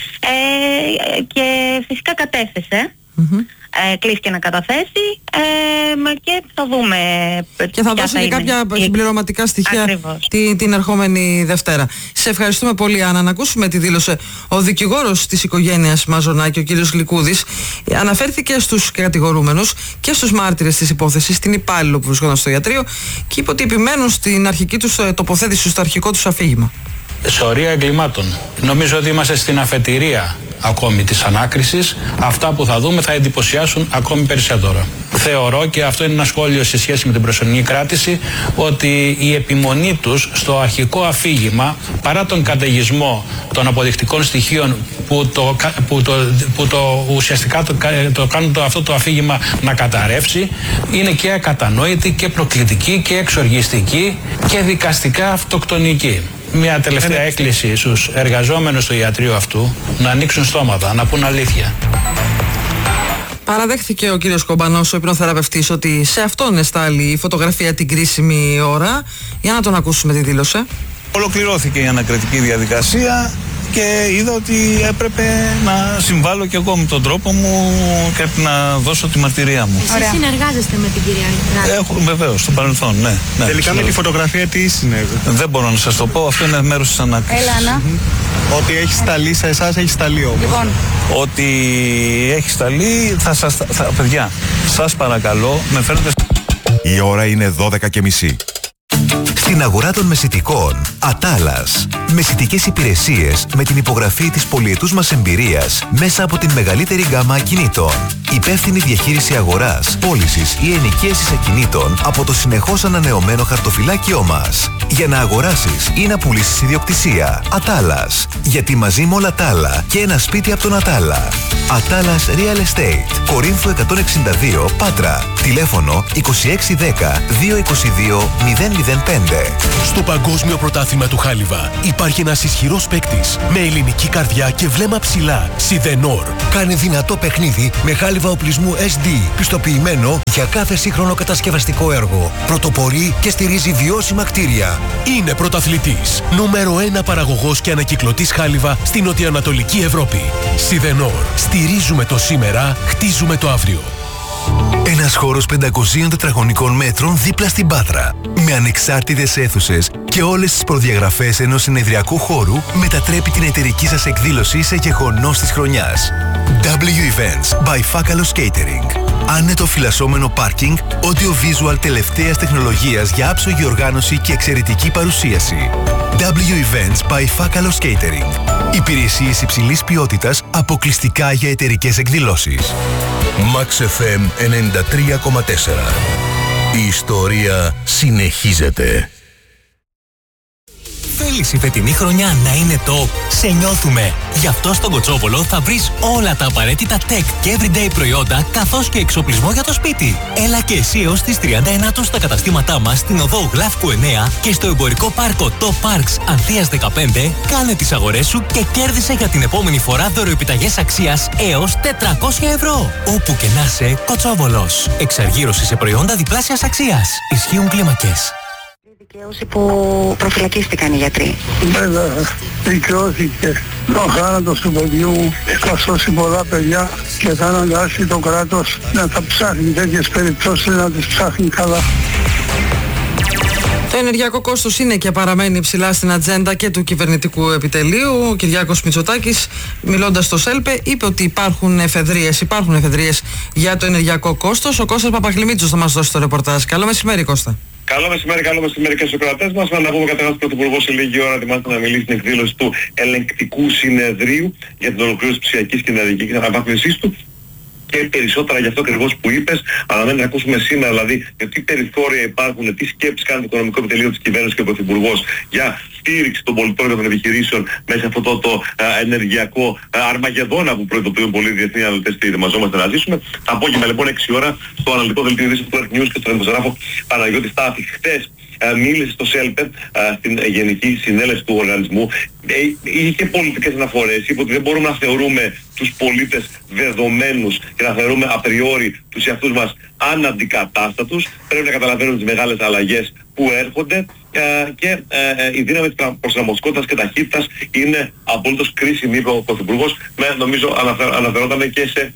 Και φυσικά κατέθεσε. Κλείστηκε να καταθέσει, και θα δούμε. Και θα δώσει και κάποια συμπληρωματικά στοιχεία την ερχόμενη Δευτέρα. Σε ευχαριστούμε πολύ, Άννα. Να ακούσουμε τι δήλωσε ο δικηγόρος της οικογένειας Μαζονάκη, ο κύριος Γλυκούδης. Αναφέρθηκε στους κατηγορούμενους και στους μάρτυρες της υπόθεσης, την υπάλληλο που βρισκόταν στο ιατρείο, και είπε ότι επιμένουν στην αρχική τους τοποθέτηση, στο αρχικό τους αφήγημα. Σωρία εγκλημάτων. Νομίζω ότι είμαστε στην αφετηρία ακόμη της ανάκρισης. Αυτά που θα δούμε θα εντυπωσιάσουν ακόμη περισσότερο. Θεωρώ, και αυτό είναι ένα σχόλιο σε σχέση με την προσωρινή κράτηση, ότι η επιμονή τους στο αρχικό αφήγημα, παρά τον καταιγισμό των αποδεικτικών στοιχείων που ουσιαστικά το κάνουν αυτό το αφήγημα να καταρρεύσει, είναι και ακατανόητη και προκλητική και εξοργιστική και δικαστικά αυτοκτονική. Μια τελευταία έκκληση στους εργαζόμενους του ιατρείου αυτού να ανοίξουν στόματα, να πούν αλήθεια. Παραδέχθηκε ο κύριος Κομπανός, ο υπνοθεραπευτής, ότι σε αυτόν εστάλει η φωτογραφία την κρίσιμη ώρα. Για να τον ακούσουμε τι δήλωσε. Ολοκληρώθηκε η ανακριτική διαδικασία και είδα ότι έπρεπε να συμβάλλω και εγώ με τον τρόπο μου και να δώσω τη μαρτυρία μου. Εσείς συνεργάζεστε με την κυρία Γράτη? Βεβαίως, στο παρελθόν, ναι. Τελικά με τη φωτογραφία τι συνέβη? Δεν μπορώ να σας το πω, αυτό είναι μέρος της ανάκρισης. Έλα, Άννα. Ότι έχει σταλεί σε εσάς, έχει σταλεί όμως. Λοιπόν. Ότι έχει σταλεί, παιδιά, σας παρακαλώ, με φέρετε... Η ώρα είναι 12:30. Στην αγορά των μεσιτικών, Ατάλας. Μεσιτικές υπηρεσίες με την υπογραφή της πολυετούς μας εμπειρίας μέσα από την μεγαλύτερη γκάμα ακινήτων. υπεύθυνη διαχείριση αγοράς, πώλησης ή ενοικίασης ακινήτων από το συνεχώς ανανεωμένο χαρτοφυλάκιό μας. Για να αγοράσεις ή να πουλήσεις ιδιοκτησία. Ατάλας. Γιατί μαζί με όλα τα άλλα και ένα σπίτι από τον Ατάλα. Ατάλας Real Estate. Κορίνθου 162 Πάτρα. Τηλέφωνο 2610 222 005. Στο Παγκόσμιο Πρωτάθλημα του Χάλιβα υπάρχει ένας ισχυρός παίκτης με ελληνική καρδιά και βλέμμα ψηλά. Σιδενόρ. Κάνει δυνατό παιχνίδι με χάλιβα οπλισμού SD, πιστοποιημένο για κάθε σύγχρονο κατασκευαστικό έργο. Πρωτοπορεί και στηρίζει βιώσιμα κτίρια. Είναι πρωταθλητής. Νούμερο 1 παραγωγός και ανακυκλωτής χάλιβα στην νοτιοανατολική Ευρώπη. Σιδενόρ. Στηρίζουμε το σήμερα, χτίζουμε το αύριο. Ένας χώρος 500 τετραγωνικών μέτρων δίπλα στην Πάτρα. Με ανεξάρτητες αίθουσες και όλες τις προδιαγραφές ενός συνεδριακού χώρου μετατρέπει την εταιρική σας εκδήλωση σε γεγονός της χρονιάς. W Events by Fakalos Catering. Άνετο φυλασσόμενο πάρκινγκ, audio-visual τελευταίας τεχνολογίας για άψογη οργάνωση και εξαιρετική παρουσίαση. W Events by Fakalos Catering. Υπηρεσίες υψηλής ποιότητας αποκλειστικά για εταιρικές εκδηλώσεις. Max FM 93,4. Η ιστορία συνεχίζεται. Θέλεις η φετινή χρονιά να είναι top? Σε νιώθουμε! Γι' αυτό στον Κοτσόβολο θα βρεις όλα τα απαραίτητα tech και everyday προϊόντα καθώς και εξοπλισμό για το σπίτι. Έλα και εσύ έως τις 39 στα καταστήματά μας στην οδό Γλάφκου 9 και στο εμπορικό πάρκο Top Parks Ανθίας 15. Κάνε τις αγορές σου και κέρδισε για την επόμενη φορά δωροεπιταγές αξίας έως 400 ευρώ. Όπου και να είσαι, Κοτσόβολος. Εξαργύρωση σε προϊόντα διπλάσιας αξίας. Ισχύουν κλίμακες. Δικαίωση που προφυλακίστηκαν οι γιατροί. Βέβαια, δικαιώθηκε το θάνατος του παιδιού μου, θα σώσει πολλά παιδιά και θα αναγκάσει το κράτος να τα ψάχνει τέτοιες περιπτώσεις, να τις ψάχνει καλά. Το ενεργειακό κόστος είναι και παραμένει υψηλά στην ατζέντα και του κυβερνητικού επιτελείου. Ο Κυριάκος Μητσοτάκης, μιλώντας στο ΣΕΛΠΕ, είπε ότι υπάρχουν εφεδρείες για το ενεργειακό κόστος. Ο Κώστας Παπαγλημίτσος θα μας δώσει το ρεπορτάζ. Καλό μεσημέρι, Κώστα. Καλό μεσημέρι και στους κρατές μας. Να πούμε καταρχάς ότι ο Πρωθυπουργός σε λίγη ώρα ετοιμάζεται να μιλήσει στην εκδήλωση του ελεγκτικού συνεδρίου για την ολοκλήρωση της ψηφιακής και ενεργειακής αναβάθμισής του. Και περισσότερα για αυτό ακριβώς που είπες, αναμένει να ακούσουμε σήμερα, δηλαδή για τι περιθώρια υπάρχουν, τι σκέψεις κάνει το οικονομικό επιτελείο της κυβέρνησης και ο Πρωθυπουργός για στήριξη των πολιτών και των επιχειρήσεων μέσα σε αυτό το ενεργειακό αρμαγεδόνα που προειδοποιούν πολλοί διεθνείς αναλυτές τι ετοιμαζόμαστε να ζήσουμε. Απόγευμα λοιπόν 6 ώρα στο αναλυτικό δελτίο ειδήσεων του Earth News και στον δημοσιογράφο Παναγιώτη Στάθη. Χτες μίλησε στο ΣΕΛΠΕ στην Γενική Συνέλευση του Οργανισμού. Είχε πολιτικές αναφορές. Είπε ότι δεν μπορούμε να θεωρούμε τους πολίτες δεδομένους και να θεωρούμε απριόρι τους εαυτούς μας αναντικατάστατους. Πρέπει να καταλαβαίνουμε τις μεγάλες αλλαγές που έρχονται και η δύναμη της προσαρμοστικότητας και ταχύτητας είναι απολύτως κρίσιμη, είπε ο Πρωθυπουργός. Νομίζω αναφερόταν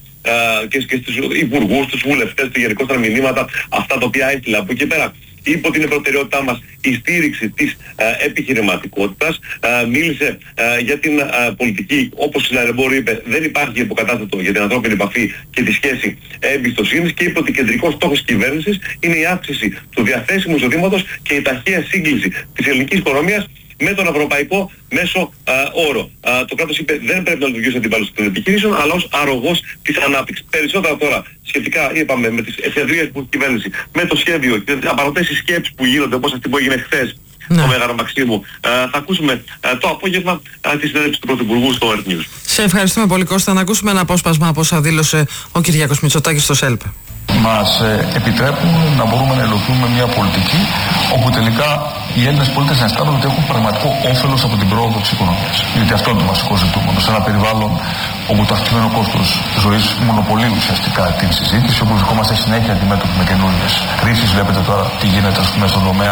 και στους υπουργούς, στους βουλευτές, του γενικότερα μηνύματα αυτά τα οποία έστειλε από εκεί πέρα. Είπε ότι είναι προτεραιότητά μας η στήριξη της επιχειρηματικότητας. Μίλησε για την πολιτική, όπως στην αερεμπόρου είπε, δεν υπάρχει υποκατάστατο για την ανθρώπινη επαφή και τη σχέση εμπιστοσύνης και είπε ότι κεντρικός στόχος της κυβέρνησης είναι η αύξηση του διαθέσιμου εισοδήματος και η ταχεία σύγκληση της ελληνικής οικονομίας με τον ευρωπαϊκό μέσο όρο. Το κράτος είπε δεν πρέπει να λειτουργήσει αντιπάλωση των επιχειρήσεων, αλλά ως αρρωγός της ανάπτυξης. Περισσότερα τώρα σχετικά, είπαμε, με τις εφεδρείες που έχει η κυβέρνηση, με το σχέδιο και τις απαραίτητες σκέψεις που γίνονται, όπως αυτή που έγινε χθες στο Μέγαρο Μαξίμου. Θα ακούσουμε το απόγευμα τη συνέντευξη του Πρωθυπουργού στο Earth News. Σε ευχαριστούμε πολύ, Κώστα. Να ακούσουμε ένα απόσπασμα από όσα δήλωσε ο Κυριάκος Μητσοτάκης στο ΣΕΛΠΕ. Μας επιτρέπουν να μπορούμε να υλοποιούμε μια πολιτική όπου τελικά οι Έλληνες πολίτες να αισθάνονται ότι έχουν πραγματικό όφελος από την πρόοδο της οικονομίας. Γιατί αυτό είναι το βασικό ζητούμενο. Σε ένα περιβάλλον όπου το αυξημένο κόστος ζωής μονοπολεί ουσιαστικά την συζήτηση, όπου βρισκόμαστε συνέχεια αντιμέτωποι με καινούριες κρίσεις. Βλέπετε τώρα τι γίνεται, ας πούμε, στον τομέα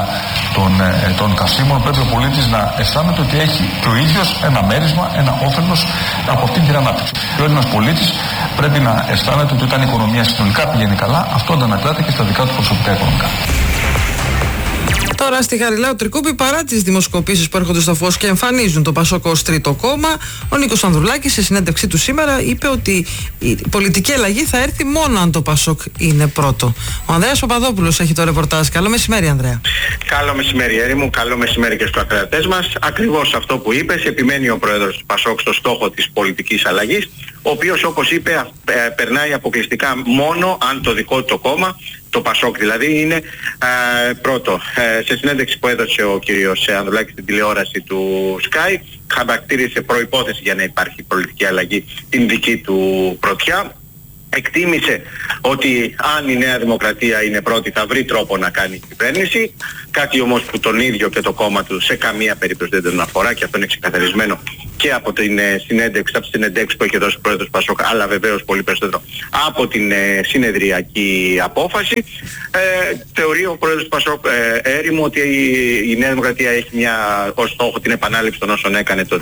των καυσίμων. Πρέπει ο πολίτης να αισθάνεται ότι έχει και ο ίδιος ένα μέρισμα, ένα όφελος από αυτήν την ανάπτυξη. Και ο Έλληνας πολίτης πρέπει να αισθάνεται ότι όταν η οικονομία συνολικά πηγαίνει καλά, αυτό αντανακλάται και στα δικά του προσωπικά οικονομικά. Τώρα στη Χαριλάου Τρικούπη, παρά τις δημοσκοπήσεις που έρχονται στο φως και εμφανίζουν το Πασόκ ως τρίτο κόμμα, ο Νίκος Ανδρουλάκης σε συνέντευξή του σήμερα είπε ότι η πολιτική αλλαγή θα έρθει μόνο αν το Πασόκ είναι πρώτο. Ο Ανδρέας Παπαδόπουλος έχει το ρεπορτάζ. Καλό μεσημέρι, Ανδρέα. Καλό μεσημέρι, Έρη μου. Καλό μεσημέρι και στους ακροατές μας. Ακριβώς αυτό που είπες, επιμένει ο πρόεδρος του Πασόκ στο στόχο της πολιτικής αλλαγής. ο οποίος όπως είπε περνάει αποκλειστικά μόνο αν το δικό του κόμμα, το ΠΑΣΟΚ δηλαδή, είναι πρώτο. Σε συνέντευξη που έδωσε ο κύριος Ανδρουλάκης στην τηλεόραση του Sky, χαρακτήρισε προϋπόθεση για να υπάρχει πολιτική αλλαγή την δική του πρωτιά. Εκτίμησε ότι αν η Νέα Δημοκρατία είναι πρώτη θα βρει τρόπο να κάνει κυβέρνηση, κάτι όμως που τον ίδιο και το κόμμα του σε καμία περίπτωση δεν τον αφορά, και αυτό είναι ξεκαθαρισμένο και από την συνέντευξη που έχει δώσει ο πρόεδρος Πασόκ, αλλά βεβαίως πολύ περισσότερο από την συνεδριακή απόφαση. Θεωρεί ο πρόεδρος Πασόκ έρημο ότι η Νέα Δημοκρατία έχει ως στόχο την επανάληψη των όσων έκανε το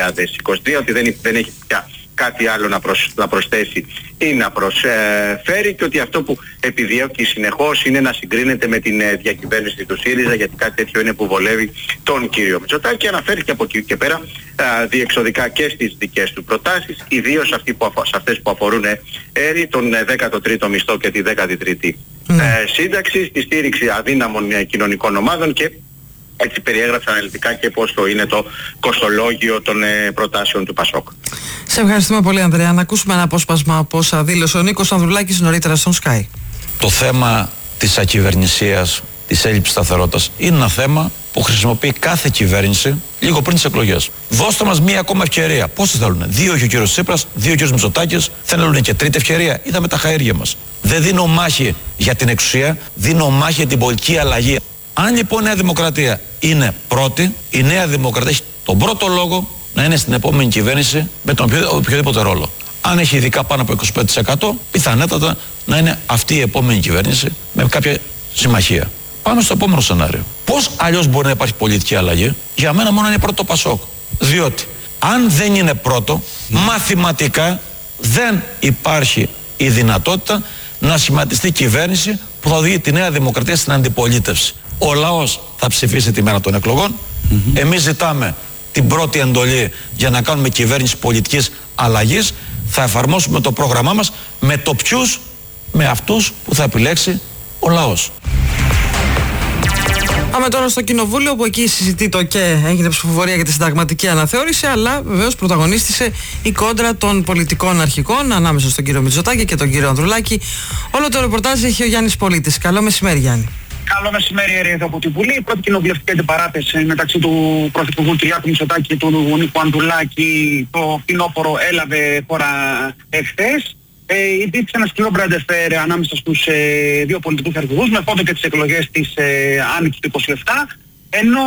2023, ότι δεν έχει πια κάτι άλλο να προσθέσει ή να προσφέρει, και ότι αυτό που επιδιώκει συνεχώς είναι να συγκρίνεται με την διακυβέρνηση του ΣΥΡΙΖΑ, γιατί κάτι τέτοιο είναι που βολεύει τον κύριο Μητσοτάκη, και αναφέρθηκε από εκεί και πέρα διεξοδικά και στις δικές του προτάσεις, ιδίως σε αυτές που αφορούν τον 13ο μισθό και τη 13η σύνταξη, στη στήριξη αδύναμων κοινωνικών ομάδων, και έτσι περιέγραψε αναλυτικά και πώς το είναι το κοστολόγιο των προτάσεων του ΠΑΣΟΚ. Σε ευχαριστούμε πολύ, Ανδρέα. Να ακούσουμε ένα απόσπασμα από όσα δήλωσε ο Νίκος Ανδρουλάκης νωρίτερα στον Sky. Το θέμα της ακυβερνησίας, της έλλειψης σταθερότητας, είναι ένα θέμα που χρησιμοποιεί κάθε κυβέρνηση λίγο πριν τις εκλογές. Δώστε μας μία ακόμα ευκαιρία. Πόσες θέλουν? 2 έχει ο κύριος Τσίπρας, 2 ο κύριος Μητσοτάκης. Θέλουν και τρίτη ευκαιρία. Είδαμε τα χαΐρια μας. Δεν δίνω μάχη για την εξουσία, δίνω μάχη για την πολιτική αλλαγή. Αν λοιπόν η Νέα Δημοκρατία είναι πρώτη, η Νέα Δημοκρατία έχει τον πρώτο λόγο να είναι στην επόμενη κυβέρνηση με τον οποιοδήποτε ρόλο. Αν έχει ειδικά πάνω από 25%, πιθανότατα να είναι αυτή η επόμενη κυβέρνηση με κάποια συμμαχία. Πάμε στο επόμενο σενάριο. Πώς αλλιώς μπορεί να υπάρχει πολιτική αλλαγή? Για μένα μόνο είναι πρώτο ΠΑΣΟΚ. Διότι αν δεν είναι πρώτο, μαθηματικά δεν υπάρχει η δυνατότητα να σχηματιστεί κυβέρνηση που θα οδηγεί τη Νέα Δημοκρατία στην αντιπολίτευση. Ο λαός θα ψηφίσει τη μέρα των εκλογών. Εμείς ζητάμε την πρώτη εντολή για να κάνουμε κυβέρνηση πολιτικής αλλαγής. Θα εφαρμόσουμε το πρόγραμμά μας με το ποιους, με αυτούς που θα επιλέξει ο λαός. Πάμε τώρα στο Κοινοβούλιο, όπου εκεί συζητείται και έγινε ψηφοφορία για τη συνταγματική αναθεώρηση, αλλά βεβαίως πρωταγωνίστησε η κόντρα των πολιτικών αρχικών ανάμεσα στον κύριο Μητσοτάκη και τον κύριο Ανδρουλάκη. Όλο το ρεπορτάζ έχει ο Γιάννης Πολίτης. Καλό μεσημέρι, Γιάννη. Καλό μεσημέρι, εδώ από την Βουλή. Η πρώτη κοινοβουλευτική αντιπαράθεση μεταξύ του Πρωθυπουργού Κυριάκου Μητσοτάκη και του Νίκου Ανδρουλάκη το φθινόπωρο έλαβε χώρα εχθές. Υπήρξε ένα σκληρό μπραντεφέρ ανάμεσα στους δύο πολιτικούς αρχηγούς με φόντο και τις εκλογές της Άνοιξης του 27, ενώ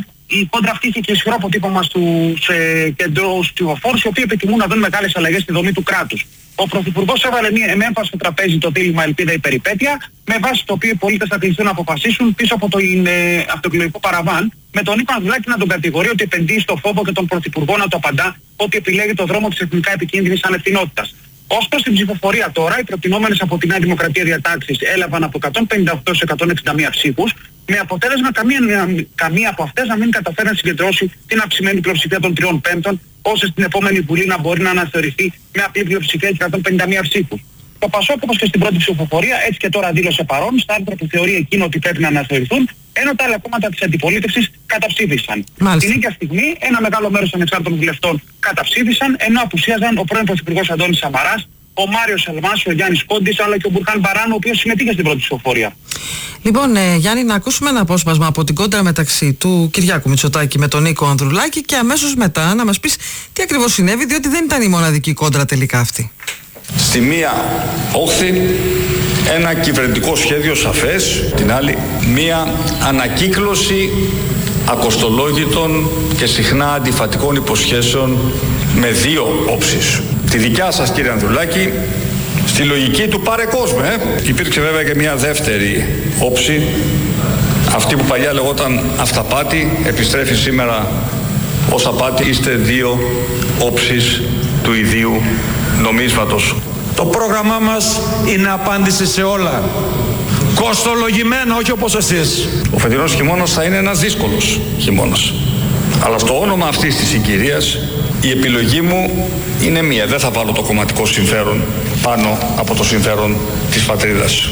η κόντρα αυτή είχε και ισχυρό αποτύπωμα στους κεντρώους ψηφοφόρους, οι οποίοι επιθυμούν να δουν μεγάλες αλλαγές στη δομή του κράτους. Ο Πρωθυπουργός έβαλε με έμφαση στο τραπέζι το δίλημμα ελπίδα ή περιπέτεια, με βάση το οποίο οι πολίτες θα κληθούν να αποφασίσουν πίσω από το αυτοεκλογικό παραβάν, με τον Νίκο Ανδρουλάκη να τον κατηγορεί ότι επενδύει στο φόβο και τον Πρωθυπουργό να το απαντά ότι επιλέγει το δρόμο της εθνικά επικίνδυνης ανευθυνότητας. Ως προς την ψηφοφορία τώρα, οι προτινόμενες από τη Νέα Δημοκρατία διατάξεις έλαβαν από 158 σε 161 ψήφους, με αποτέλεσμα καμία από αυτές να μην καταφέρει να συγκεντρώσει την αυξημένη πλειοψηφία των 3/5, ώστε στην επόμενη Βουλή να μπορεί να αναθεωρηθεί με απλή πλειοψηφία και 151 ψήφους. Το ΠΑΣΟΚ, όπως και στην πρώτη ψηφοφορία, έτσι και τώρα δήλωσε παρόν στα άρθρα που θεωρεί εκείνο ότι πρέπει να αναθεωρηθούν, ενώ τα άλλα κόμματα της αντιπολίτευσης καταψήφισαν. Την ίδια στιγμή, ένα μεγάλο μέρος των ανεξάρτητων βουλευτών καταψήφισαν, ενώ απουσίαζαν ο πρώην Πρωθυπουργός Αντώνης Σαμαράς, ο Μάριος Αλμάς, ο Γιάννης Κόντης, αλλά και ο Μπουρχάν Μπαράν, ο οποίος συμμετείχε στην πρώτη ψηφοφορία. Λοιπόν, Γιάννη, να ακούσουμε ένα απόσπασμα από την κόντρα μεταξύ του Κυριάκου Μητσοτάκη με τον Νίκο Ανδρουλάκη και αμέσως μετά να μας πεις τι ακριβώς συνέβη, διότι δεν ήταν η μοναδική κόντρα τελικά αυτή. Στη μία όχθη ένα κυβερνητικό σχέδιο σαφές, την άλλη μία ανακύκλωση ακοστολόγητων και συχνά αντιφατικών υποσχέσεων με δύο όψεις. Τη δικιά σας, κύριε Ανδρουλάκη, στη λογική του πάρε κόσμο. Υπήρξε βέβαια και μια δεύτερη όψη, αυτή που παλιά λεγόταν αυταπάτη, επιστρέφει σήμερα ως απάτη. Είστε δύο όψεις του ιδίου νομίσματος. Το πρόγραμμά μας είναι απάντηση σε όλα. Κοστολογημένα, όχι όπως εσείς. Ο φετινός χειμώνας θα είναι ένας δύσκολος χειμώνας. Αλλά στο όνομα αυτής της συγκυρίας η επιλογή μου είναι μία. Δεν θα βάλω το κομματικό συμφέρον πάνω από το συμφέρον της πατρίδας.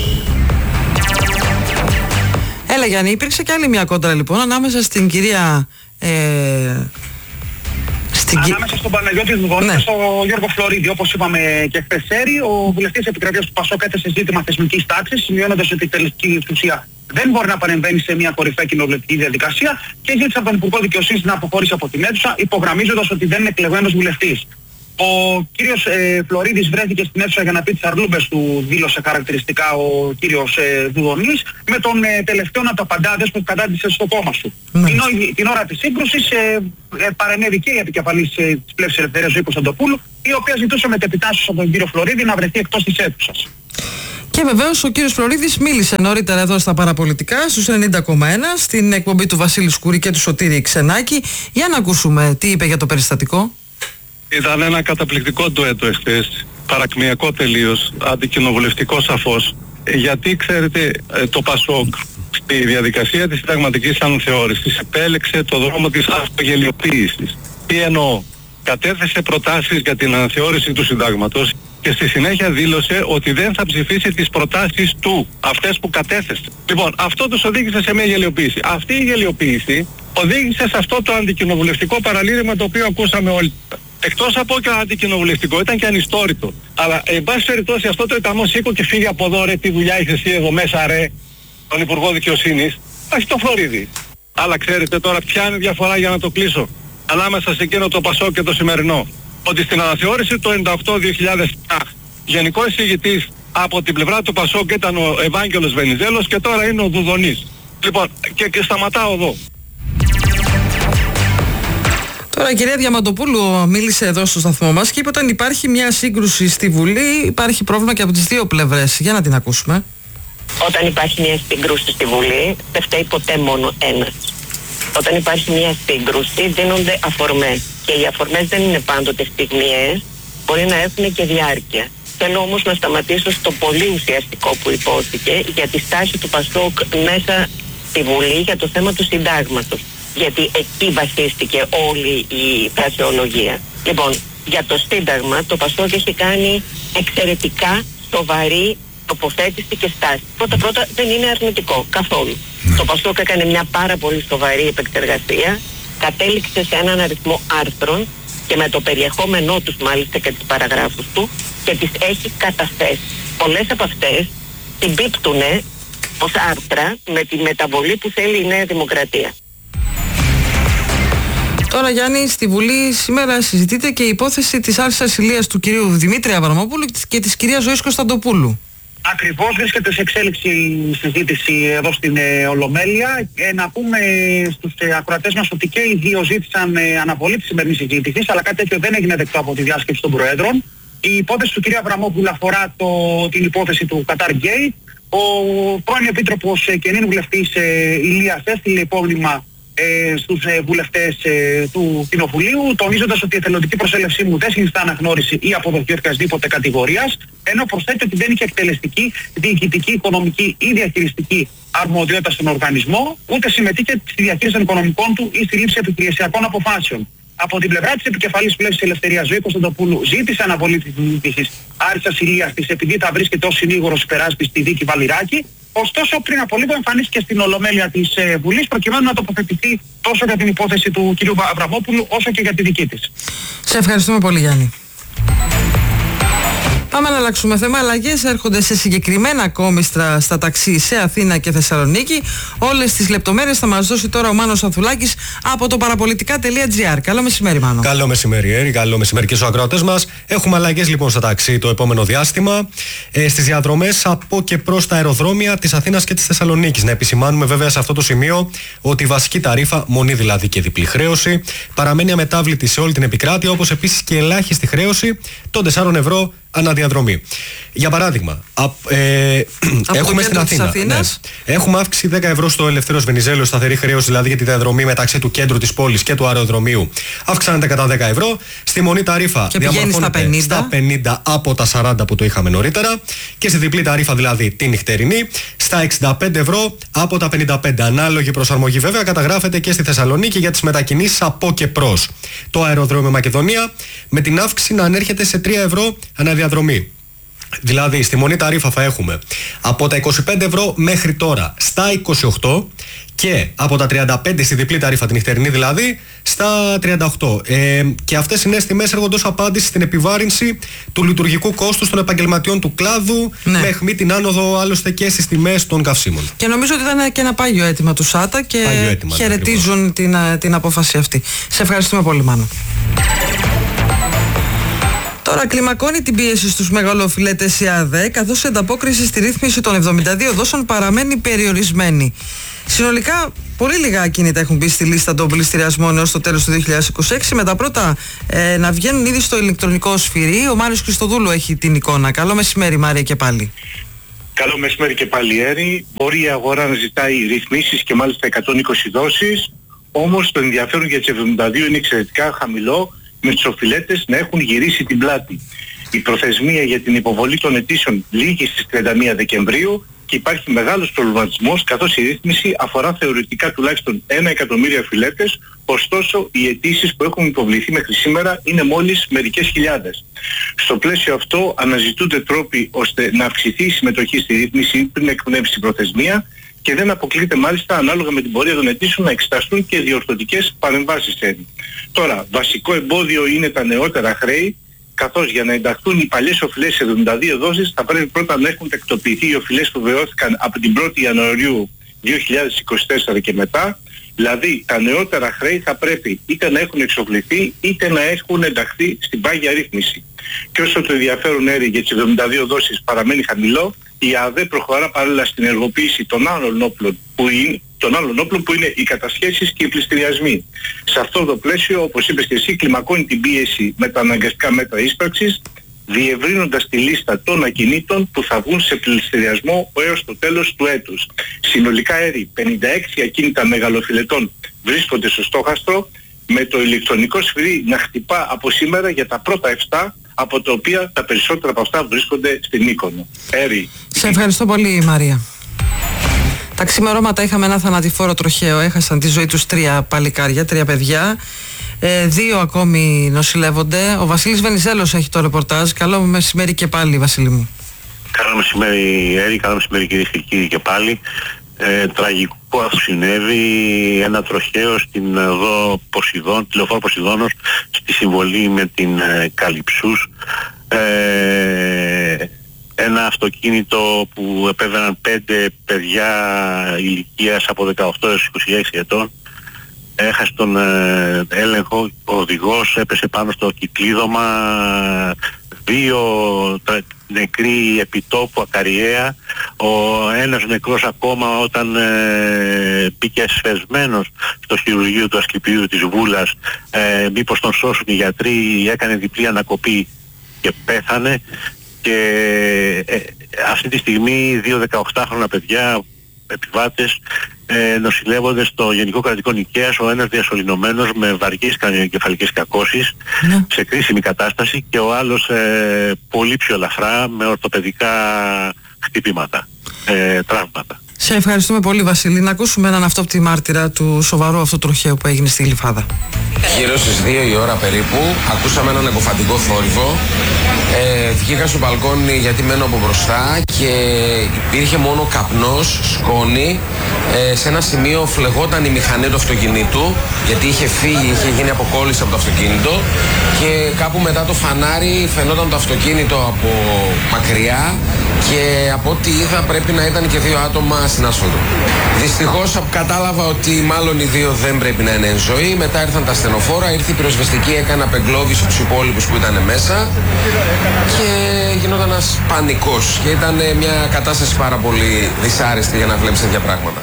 Έλα, Γιάννη, υπήρξε και άλλη μια κόντρα λοιπόν ανάμεσα στην κυρία Ανάμεσα στον Παναγιώτη Δουδονή και στον Γιώργο Φλωρίδη. Όπως είπαμε και χθες Σέρι, ο βουλευτής επικρατείας του Πασόκ έθεσε ζήτημα θεσμικής τάξης, σημειώνοντας ότι η τελική εξουσία δεν μπορεί να παρεμβαίνει σε μια κορυφαία κοινοβουλευτική διαδικασία και ζήτησε από τον Υπουργό Δικαιοσύνης να αποχωρήσει από την αίθουσα, υπογραμμίζοντας ότι δεν είναι εκλεγμένος βουλευτής. Ο κύριος Φλωρίδης βρέθηκε στην αίθουσα για να πει τις αρλούμπες του, δήλωσε χαρακτηριστικά ο κύριος Δουδονής, με τον τελευταίο να το απαντάδες που κατάντησε στο κόμμα σου. Την ώρα της σύγκρουσης παρενέβη και η επικεφαλής της Πλεύσης Ελευθερίας Ζωή Κωνσταντοπούλου, η οποία ζητούσε μετεπιτάσσεως από τον κύριο Φλωρίδη να βρεθεί εκτός της αίθουσας. Και βεβαίως ο κύριος Φλωρίδης μίλησε νωρίτερα εδώ στα παραπολιτικά στους 90,1 στην εκπομπή του Βασίλη Σκουρή και του Σωτήρη Ξενάκη. Για να ακούσουμε τι είπε για το περιστατικό. Ήταν ένα καταπληκτικό ντουέτο εχθές, παρακμιακό τελείως, αντικοινοβουλευτικό σαφώς. Γιατί ξέρετε το Πασόκ στη διαδικασία της συνταγματικής αναθεώρησης επέλεξε το δρόμο της αυτογελιοποίησης. Τι εννοώ? Κατέθεσε προτάσεις για την αναθεώρηση του συντάγματος και στη συνέχεια δήλωσε ότι δεν θα ψηφίσει τις προτάσεις του, αυτές που κατέθεσε. Λοιπόν, αυτό τους οδήγησε σε μια γελιοποίηση. Αυτή η γελιοποίηση οδήγησε σε αυτό το αντικοινοβουλευτικό παραλήρημα το οποίο ακούσαμε όλοι. Εκτός από και αντικοινοβουλευτικό, ήταν και ανιστόρητο. Αλλά εν πάση περιπτώσει αυτό το εταμό σήκω και φύγει από εδώ, ρε, τι δουλειά έχεις εσύ εδώ μέσα, ρε, τον Υπουργό Δικαιοσύνης. Όχι το Φλωρίδη. Αλλά ξέρετε τώρα ποια είναι η διαφορά, για να το κλείσω, ανάμεσα σε εκείνο το Πασόκ και το σημερινό? Ότι στην αναθεώρηση το 98-2007 γενικός εισηγητής από την πλευρά του Πασόκ ήταν ο Ευάγγελος Βενιζέλος και τώρα είναι ο Δουδονής. Λοιπόν, και σταματάω εδώ. Τώρα η κυρία Διαμαντοπούλου μίλησε εδώ στο σταθμό μας και είπε ότι όταν υπάρχει μια σύγκρουση στη Βουλή υπάρχει πρόβλημα και από τις δύο πλευρές. Για να την ακούσουμε. Όταν υπάρχει μια σύγκρουση στη Βουλή δεν φταίει ποτέ μόνο ένας. Όταν υπάρχει μια σύγκρουση δίνονται αφορμές και οι αφορμές δεν είναι πάντοτε στιγμιαίες, μπορεί να έχουν και διάρκεια. Θέλω όμως να σταματήσω στο πολύ ουσιαστικό που υπόθηκε για τη στάση του Πασόκ μέσα στη Βουλή για το θέμα του συντάγματος. Γιατί εκεί βασίστηκε όλη η φρασεολογία. Λοιπόν, για το Σύνταγμα το Πασόκ έχει κάνει εξαιρετικά σοβαρή τοποθέτηση και στάση. Πρώτα δεν είναι αρνητικό καθόλου. Το Πασόκ έκανε μια πάρα πολύ σοβαρή επεξεργασία, κατέληξε σε έναν αριθμό άρθρων και με το περιεχόμενό τους μάλιστα και τις παραγράφους του και τις έχει καταθέσει. Πολλές από αυτές συμπίπτουνε ως άρθρα με τη μεταβολή που θέλει η Νέα Δημοκρατία. Τώρα, Γιάννη, στη Βουλή σήμερα συζητείται και η υπόθεση της άρσης ασυλίας του κυρίου Δημήτρη Αβραμόπουλου και της κυρίας Ζωής Κωνσταντοπούλου. Ακριβώς, βρίσκεται σε εξέλιξη η συζήτηση εδώ στην Ολομέλεια. Να πούμε στους ακροατές μας ότι και οι δύο ζήτησαν αναβολή της σημερινής συζήτησης, αλλά κάτι τέτοιο δεν έγινε δεκτό από τη διάσκεψη των Προέδρων. Η υπόθεση του κ. Αβραμόπουλου αφορά την υπόθεση του Qatar Gate. Ο πρώην Επίτροπος και νυν βουλευτής Ηλίας έστειλε υπόμνημα στους βουλευτές του Κοινοβουλίου, τονίζοντας ότι η εθελοντική προσέλευσή μου δεν συνιστά αναγνώριση ή αποδοχή οποιασδήποτε κατηγορίας, ενώ προσθέτει ότι δεν είχε εκτελεστική, διοικητική, οικονομική ή διαχειριστική αρμοδιότητα στον οργανισμό, ούτε συμμετείχε στη διαχείριση των οικονομικών του ή στη λήψη επιχειρησιακών αποφάσεων. Από την πλευρά της επικεφαλής Πλεύσης Ελευθερίας Ζωή Κωνσταντοπούλου ζήτησε αναβολή της συζήτησης άρσης ασυλίας της επειδή θα βρίσκεται ως συνήγορος υπεράσπισης στη δίκη Βαλιράκη. Ωστόσο, πριν από λίγο εμφανίστηκε στην Ολομέλεια της Βουλής προκειμένου να τοποθετηθεί τόσο για την υπόθεση του κ. Αβραμόπουλου όσο και για τη δική της. Σε ευχαριστούμε πολύ, Γιάννη. Πάμε να αλλάξουμε θέμα. Αλλαγές έρχονται σε συγκεκριμένα κόμιστρα στα ταξί σε Αθήνα και Θεσσαλονίκη. Όλες τις λεπτομέρειες θα μας δώσει τώρα ο Μάνος Ανθουλάκης από το παραπολιτικά.gr. Καλό μεσημέρι, Μάνο. Καλό μεσημέρι, Έρη. Καλό μεσημέρι και στους ακροατές μας. Έχουμε αλλαγές λοιπόν στα ταξί το επόμενο διάστημα. Στις διαδρομές από και προς τα αεροδρόμια της Αθήνας και της Θεσσαλονίκης. Να επισημάνουμε βέβαια σε αυτό το σημείο ότι η βασική ταρίφα, μονή δηλαδή και διπλή χρέωση, παραμένει αμετάβλητη σε όλη την επικράτεια, όπως επίσης και ελάχιστη χρέωση των 4 ευρώ αναδιαδρομή. Για παράδειγμα, έχουμε στην Αθήνα. Έχουμε αύξηση 10 ευρώ στο Ελευθέριος Βενιζέλος, σταθερή χρέωση δηλαδή για τη διαδρομή μεταξύ του κέντρου της πόλης και του αεροδρομίου. Αυξάνεται κατά 10 ευρώ. Στη μονή ταρίφα διαμορφώνεται στα 50 από τα 40 που το είχαμε νωρίτερα. Και στη διπλή ταρίφα, δηλαδή την νυχτερινή, στα 65 ευρώ από τα 55. Ανάλογη προσαρμογή βέβαια καταγράφεται και στη Θεσσαλονίκη για τις μετακινήσεις από και προς το αεροδρόμιο Μακεδονία, με την αύξηση να ανέρχεται σε 3 ευρώ αναδιαδρομή. Δηλαδή, στη μονή ταρίφα θα έχουμε από τα 25 ευρώ μέχρι τώρα στα 28 και από τα 35 στη διπλή ταρίφα, την νυχτερινή δηλαδή, στα 38. Και αυτές οι νέες τιμές έρχονται ως απάντηση στην επιβάρυνση του λειτουργικού κόστους των επαγγελματιών του κλάδου, με αιχμή την άνοδο άλλωστε και στις τιμές των καυσίμων. Και νομίζω ότι ήταν και ένα πάγιο αίτημα του ΣΑΤΑ και χαιρετίζουν την απόφαση αυτή. Σε ευχαριστούμε πολύ, Μάνο. Τώρα κλιμακώνει την πίεση στους μεγαλοφιλέτες η ΑΔΕ, καθώς η ανταπόκριση στη ρύθμιση των 72 δόσεων παραμένει περιορισμένη. Συνολικά, πολύ λίγα ακίνητα έχουν μπει στη λίστα των πληστηριασμών έως το τέλος του 2026, με τα πρώτα να βγαίνουν ήδη στο ηλεκτρονικό σφυρί. Ο Μάριος Χριστοδούλου έχει την εικόνα. Καλό μεσημέρι, Μάρια, και πάλι. Καλό μεσημέρι και πάλι, Έρη. Μπορεί η αγορά να ζητάει ρυθμίσεις και μάλιστα 120 δόσεις, όμως το ενδιαφέρον για τις 72 είναι εξαιρετικά χαμηλό, με τους οφειλέτες να έχουν γυρίσει την πλάτη. Η προθεσμία για την υποβολή των αιτήσεων λήγει στις 31 Δεκεμβρίου και υπάρχει μεγάλος προβληματισμός, καθώς η ρύθμιση αφορά θεωρητικά τουλάχιστον 1 εκατομμύριο οφειλέτες, ωστόσο οι αιτήσεις που έχουν υποβληθεί μέχρι σήμερα είναι μόλις μερικές χιλιάδες. Στο πλαίσιο αυτό αναζητούνται τρόποι ώστε να αυξηθεί η συμμετοχή στη ρύθμιση πριν εκπνεύσει η προθεσμία, και δεν αποκλείται μάλιστα ανάλογα με την πορεία των αιτήσεων να εξεταστούν και διορθωτικές παρεμβάσεις. Τώρα, βασικό εμπόδιο είναι τα νεότερα χρέη, καθώς για να ενταχθούν οι παλιές οφειλές σε 72 δόσεις θα πρέπει πρώτα να έχουν τακτοποιηθεί οι οφειλές που βεβαιώθηκαν από την 1η Ιανουαρίου 2024 και μετά. Δηλαδή τα νεότερα χρέη θα πρέπει είτε να έχουν εξοφληθεί είτε να έχουν ενταχθεί στην πάγια ρύθμιση. Και όσο το ενδιαφέρον έρει για τις 72 δόσεις παραμένει χαμηλό, η ΑΔΕ προχωρά παράλληλα στην ενεργοποίηση των άλλων όπλων που είναι οι κατασχέσεις και οι πληστηριασμοί. Σε αυτό το πλαίσιο, όπως είπες και εσύ, κλιμακώνει την πίεση με τα αναγκαστικά μέτρα ίσπραξης, διευρύνοντας τη λίστα των ακινήτων που θα βγουν σε πληστηριασμό έως το τέλος του έτους. Συνολικά, Έρη, 56 ακίνητα μεγαλοφιλετών βρίσκονται στο στόχαστρο, με το ηλεκτρονικό σφυρί να χτυπά από σήμερα για τα πρώτα 7, από τα οποία τα περισσότερα από αυτά βρίσκονται στην Μύκονο. Έρη. Σε ευχαριστώ πολύ, Μαρία. Τα ξημερώματα είχαμε ένα θανατηφόρο τροχαίο. Έχασαν τη ζωή τους 3 παλικάρια, 3 παιδιά. 2 ακόμη νοσηλεύονται. Ο Βασίλης Βενιζέλος έχει το ρεπορτάζ. Καλό μεσημέρι και πάλι, Βασίλη μου. Καλό μεσημέρι, Έρη. Καλό μεσημέρι, κυρίες και κύριοι, και πάλι. Τραγικό αυτό συνέβη, ένα τροχαίο στην οδό Ποσειδών, τηλεοφόρο Ποσειδώνος, στη συμβολή με την Καλυψούς. Ένα αυτοκίνητο που επέβαιναν 5 παιδιά ηλικίας από 18 έως 26 ετών. Έχασε τον έλεγχο, ο οδηγός έπεσε πάνω στο κυκλίδωμα, 2 νεκροί επιτόπου ακαριέα, ένας νεκρός ακόμα όταν μπήκε σφεσμένος στο χειρουργείο του Ασκληπιού της Βούλας, μήπως τον σώσουν οι γιατροί, έκανε διπλή ανακοπή και πέθανε. Και αυτή τη στιγμή 2 18χρονα παιδιά, επιβάτες, νοσηλεύονται στο Γενικό Κρατικό Νικαίας, ο ένας διασωληνωμένος με βαριές κρανιοεγκεφαλικές κακώσεις, σε κρίσιμη κατάσταση, και ο άλλος πολύ πιο ελαφρά με ορθοπαιδικά χτυπήματα, τραύματα. Σε ευχαριστούμε πολύ, Βασίλη. Να ακούσουμε έναν αυτόπτη μάρτυρα του σοβαρού αυτού τροχαίου που έγινε στη Γλυφάδα. Γύρω στις 2 η ώρα περίπου ακούσαμε έναν εγκοφαντικό θόρυβο. Βγήκα στο μπαλκόνι γιατί μένω από μπροστά και υπήρχε μόνο καπνός, σκόνη. Σε ένα σημείο φλεγόταν η μηχανή του αυτοκινήτου γιατί είχε φύγει, είχε γίνει αποκόλληση από το αυτοκίνητο, και κάπου μετά το φανάρι φαινόταν το αυτοκίνητο από μακριά, και από ό,τι είδα πρέπει να ήταν και 2 άτομα στην άσφαλτο. Δυστυχώς κατάλαβα ότι μάλλον οι 2 δεν πρέπει να είναι εν ζωή. Μετά ήρθαν τα στενοφόρα, ήρθε η πυροσβεστική, έκανε απεγκλώβηση στους υπόλοιπους που ήταν μέσα και γινόταν ένας πανικός. Και ήταν μια κατάσταση πάρα πολύ δυσάρεστη για να βλέπεις τέτοια πράγματα.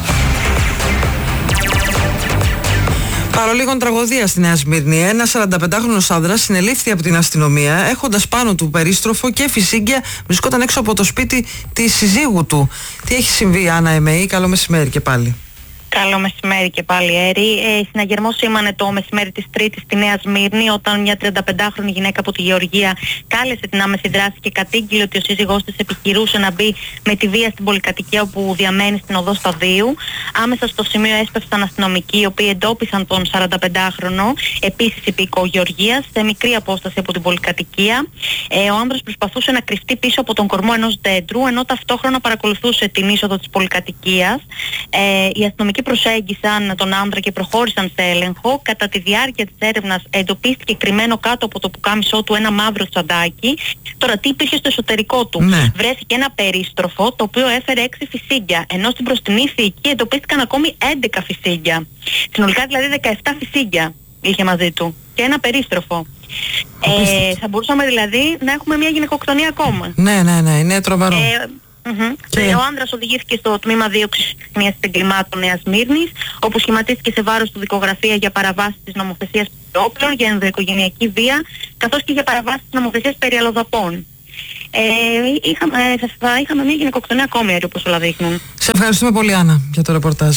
Παρολίγων τραγωδία στη Νέα Σμύρνη. Ένας 45χρονος άνδρας συνελήφθη από την αστυνομία έχοντας πάνω του περίστροφο και φυσίγγια, βρισκόταν έξω από το σπίτι της συζύγου του. Τι έχει συμβεί, Άννα Εμεή? Καλό μεσημέρι και πάλι. Καλό μεσημέρι και πάλι, Έρη. Συναγερμό σήμανε το μεσημέρι της Τρίτης στη Νέα Σμύρνη, όταν μια 35χρονη γυναίκα από τη Γεωργία κάλεσε την άμεση δράση και κατήγγειλε ότι ο σύζυγός της επιχειρούσε να μπει με τη βία στην πολυκατοικία όπου διαμένει στην οδό Σταδίου. Άμεσα στο σημείο έσπευσαν αστυνομικοί, οι οποίοι εντόπισαν τον 45χρονο, επίσης υπηκό Γεωργίας, σε μικρή απόσταση από την πολυκατοικία. Ο άνδρας προσπαθούσε να κρυφτεί πίσω από τον κορμό ενός δέντρου, ενώ ταυτόχρονα παρακολουθούσε την είσοδο της πολυκατοικίας. Οι αστυνομικοί προσέγγισαν τον άνδρα και προχώρησαν σε έλεγχο. Κατά τη διάρκεια της έρευνας εντοπίστηκε κρυμμένο κάτω από το πουκάμισό του ένα μαύρο τσαντάκι. Τώρα τι υπήρχε στο εσωτερικό του? Βρέθηκε ένα περίστροφο το οποίο έφερε 6 φυσίγγια, ενώ στην μπροστινή θήκη εντοπίστηκαν ακόμη 11 φυσίγγια. Συνολικά δηλαδή 17 φυσίγγια είχε μαζί του και ένα περίστροφο. Θα μπορούσαμε δηλαδή να έχουμε μια γυναικοκτονία ακόμα. Ναι, είναι τρομερό. Ο άνδρας οδηγήθηκε στο τμήμα δίωξης μιας εγκλημάτων Νέας Σμύρνης, όπου σχηματίστηκε σε βάρος του δικογραφία για παραβάσεις της νομοθεσίας όπλων, για ενδοοικογενειακή βία, καθώς και για παραβάσεις της νομοθεσίας περί αλλοδαπών. Είχαμε μια γυναικοκτονία ακόμη, όπως όλα δείχνουν. Σε ευχαριστούμε πολύ, Άννα, για το ρεπορτάζ.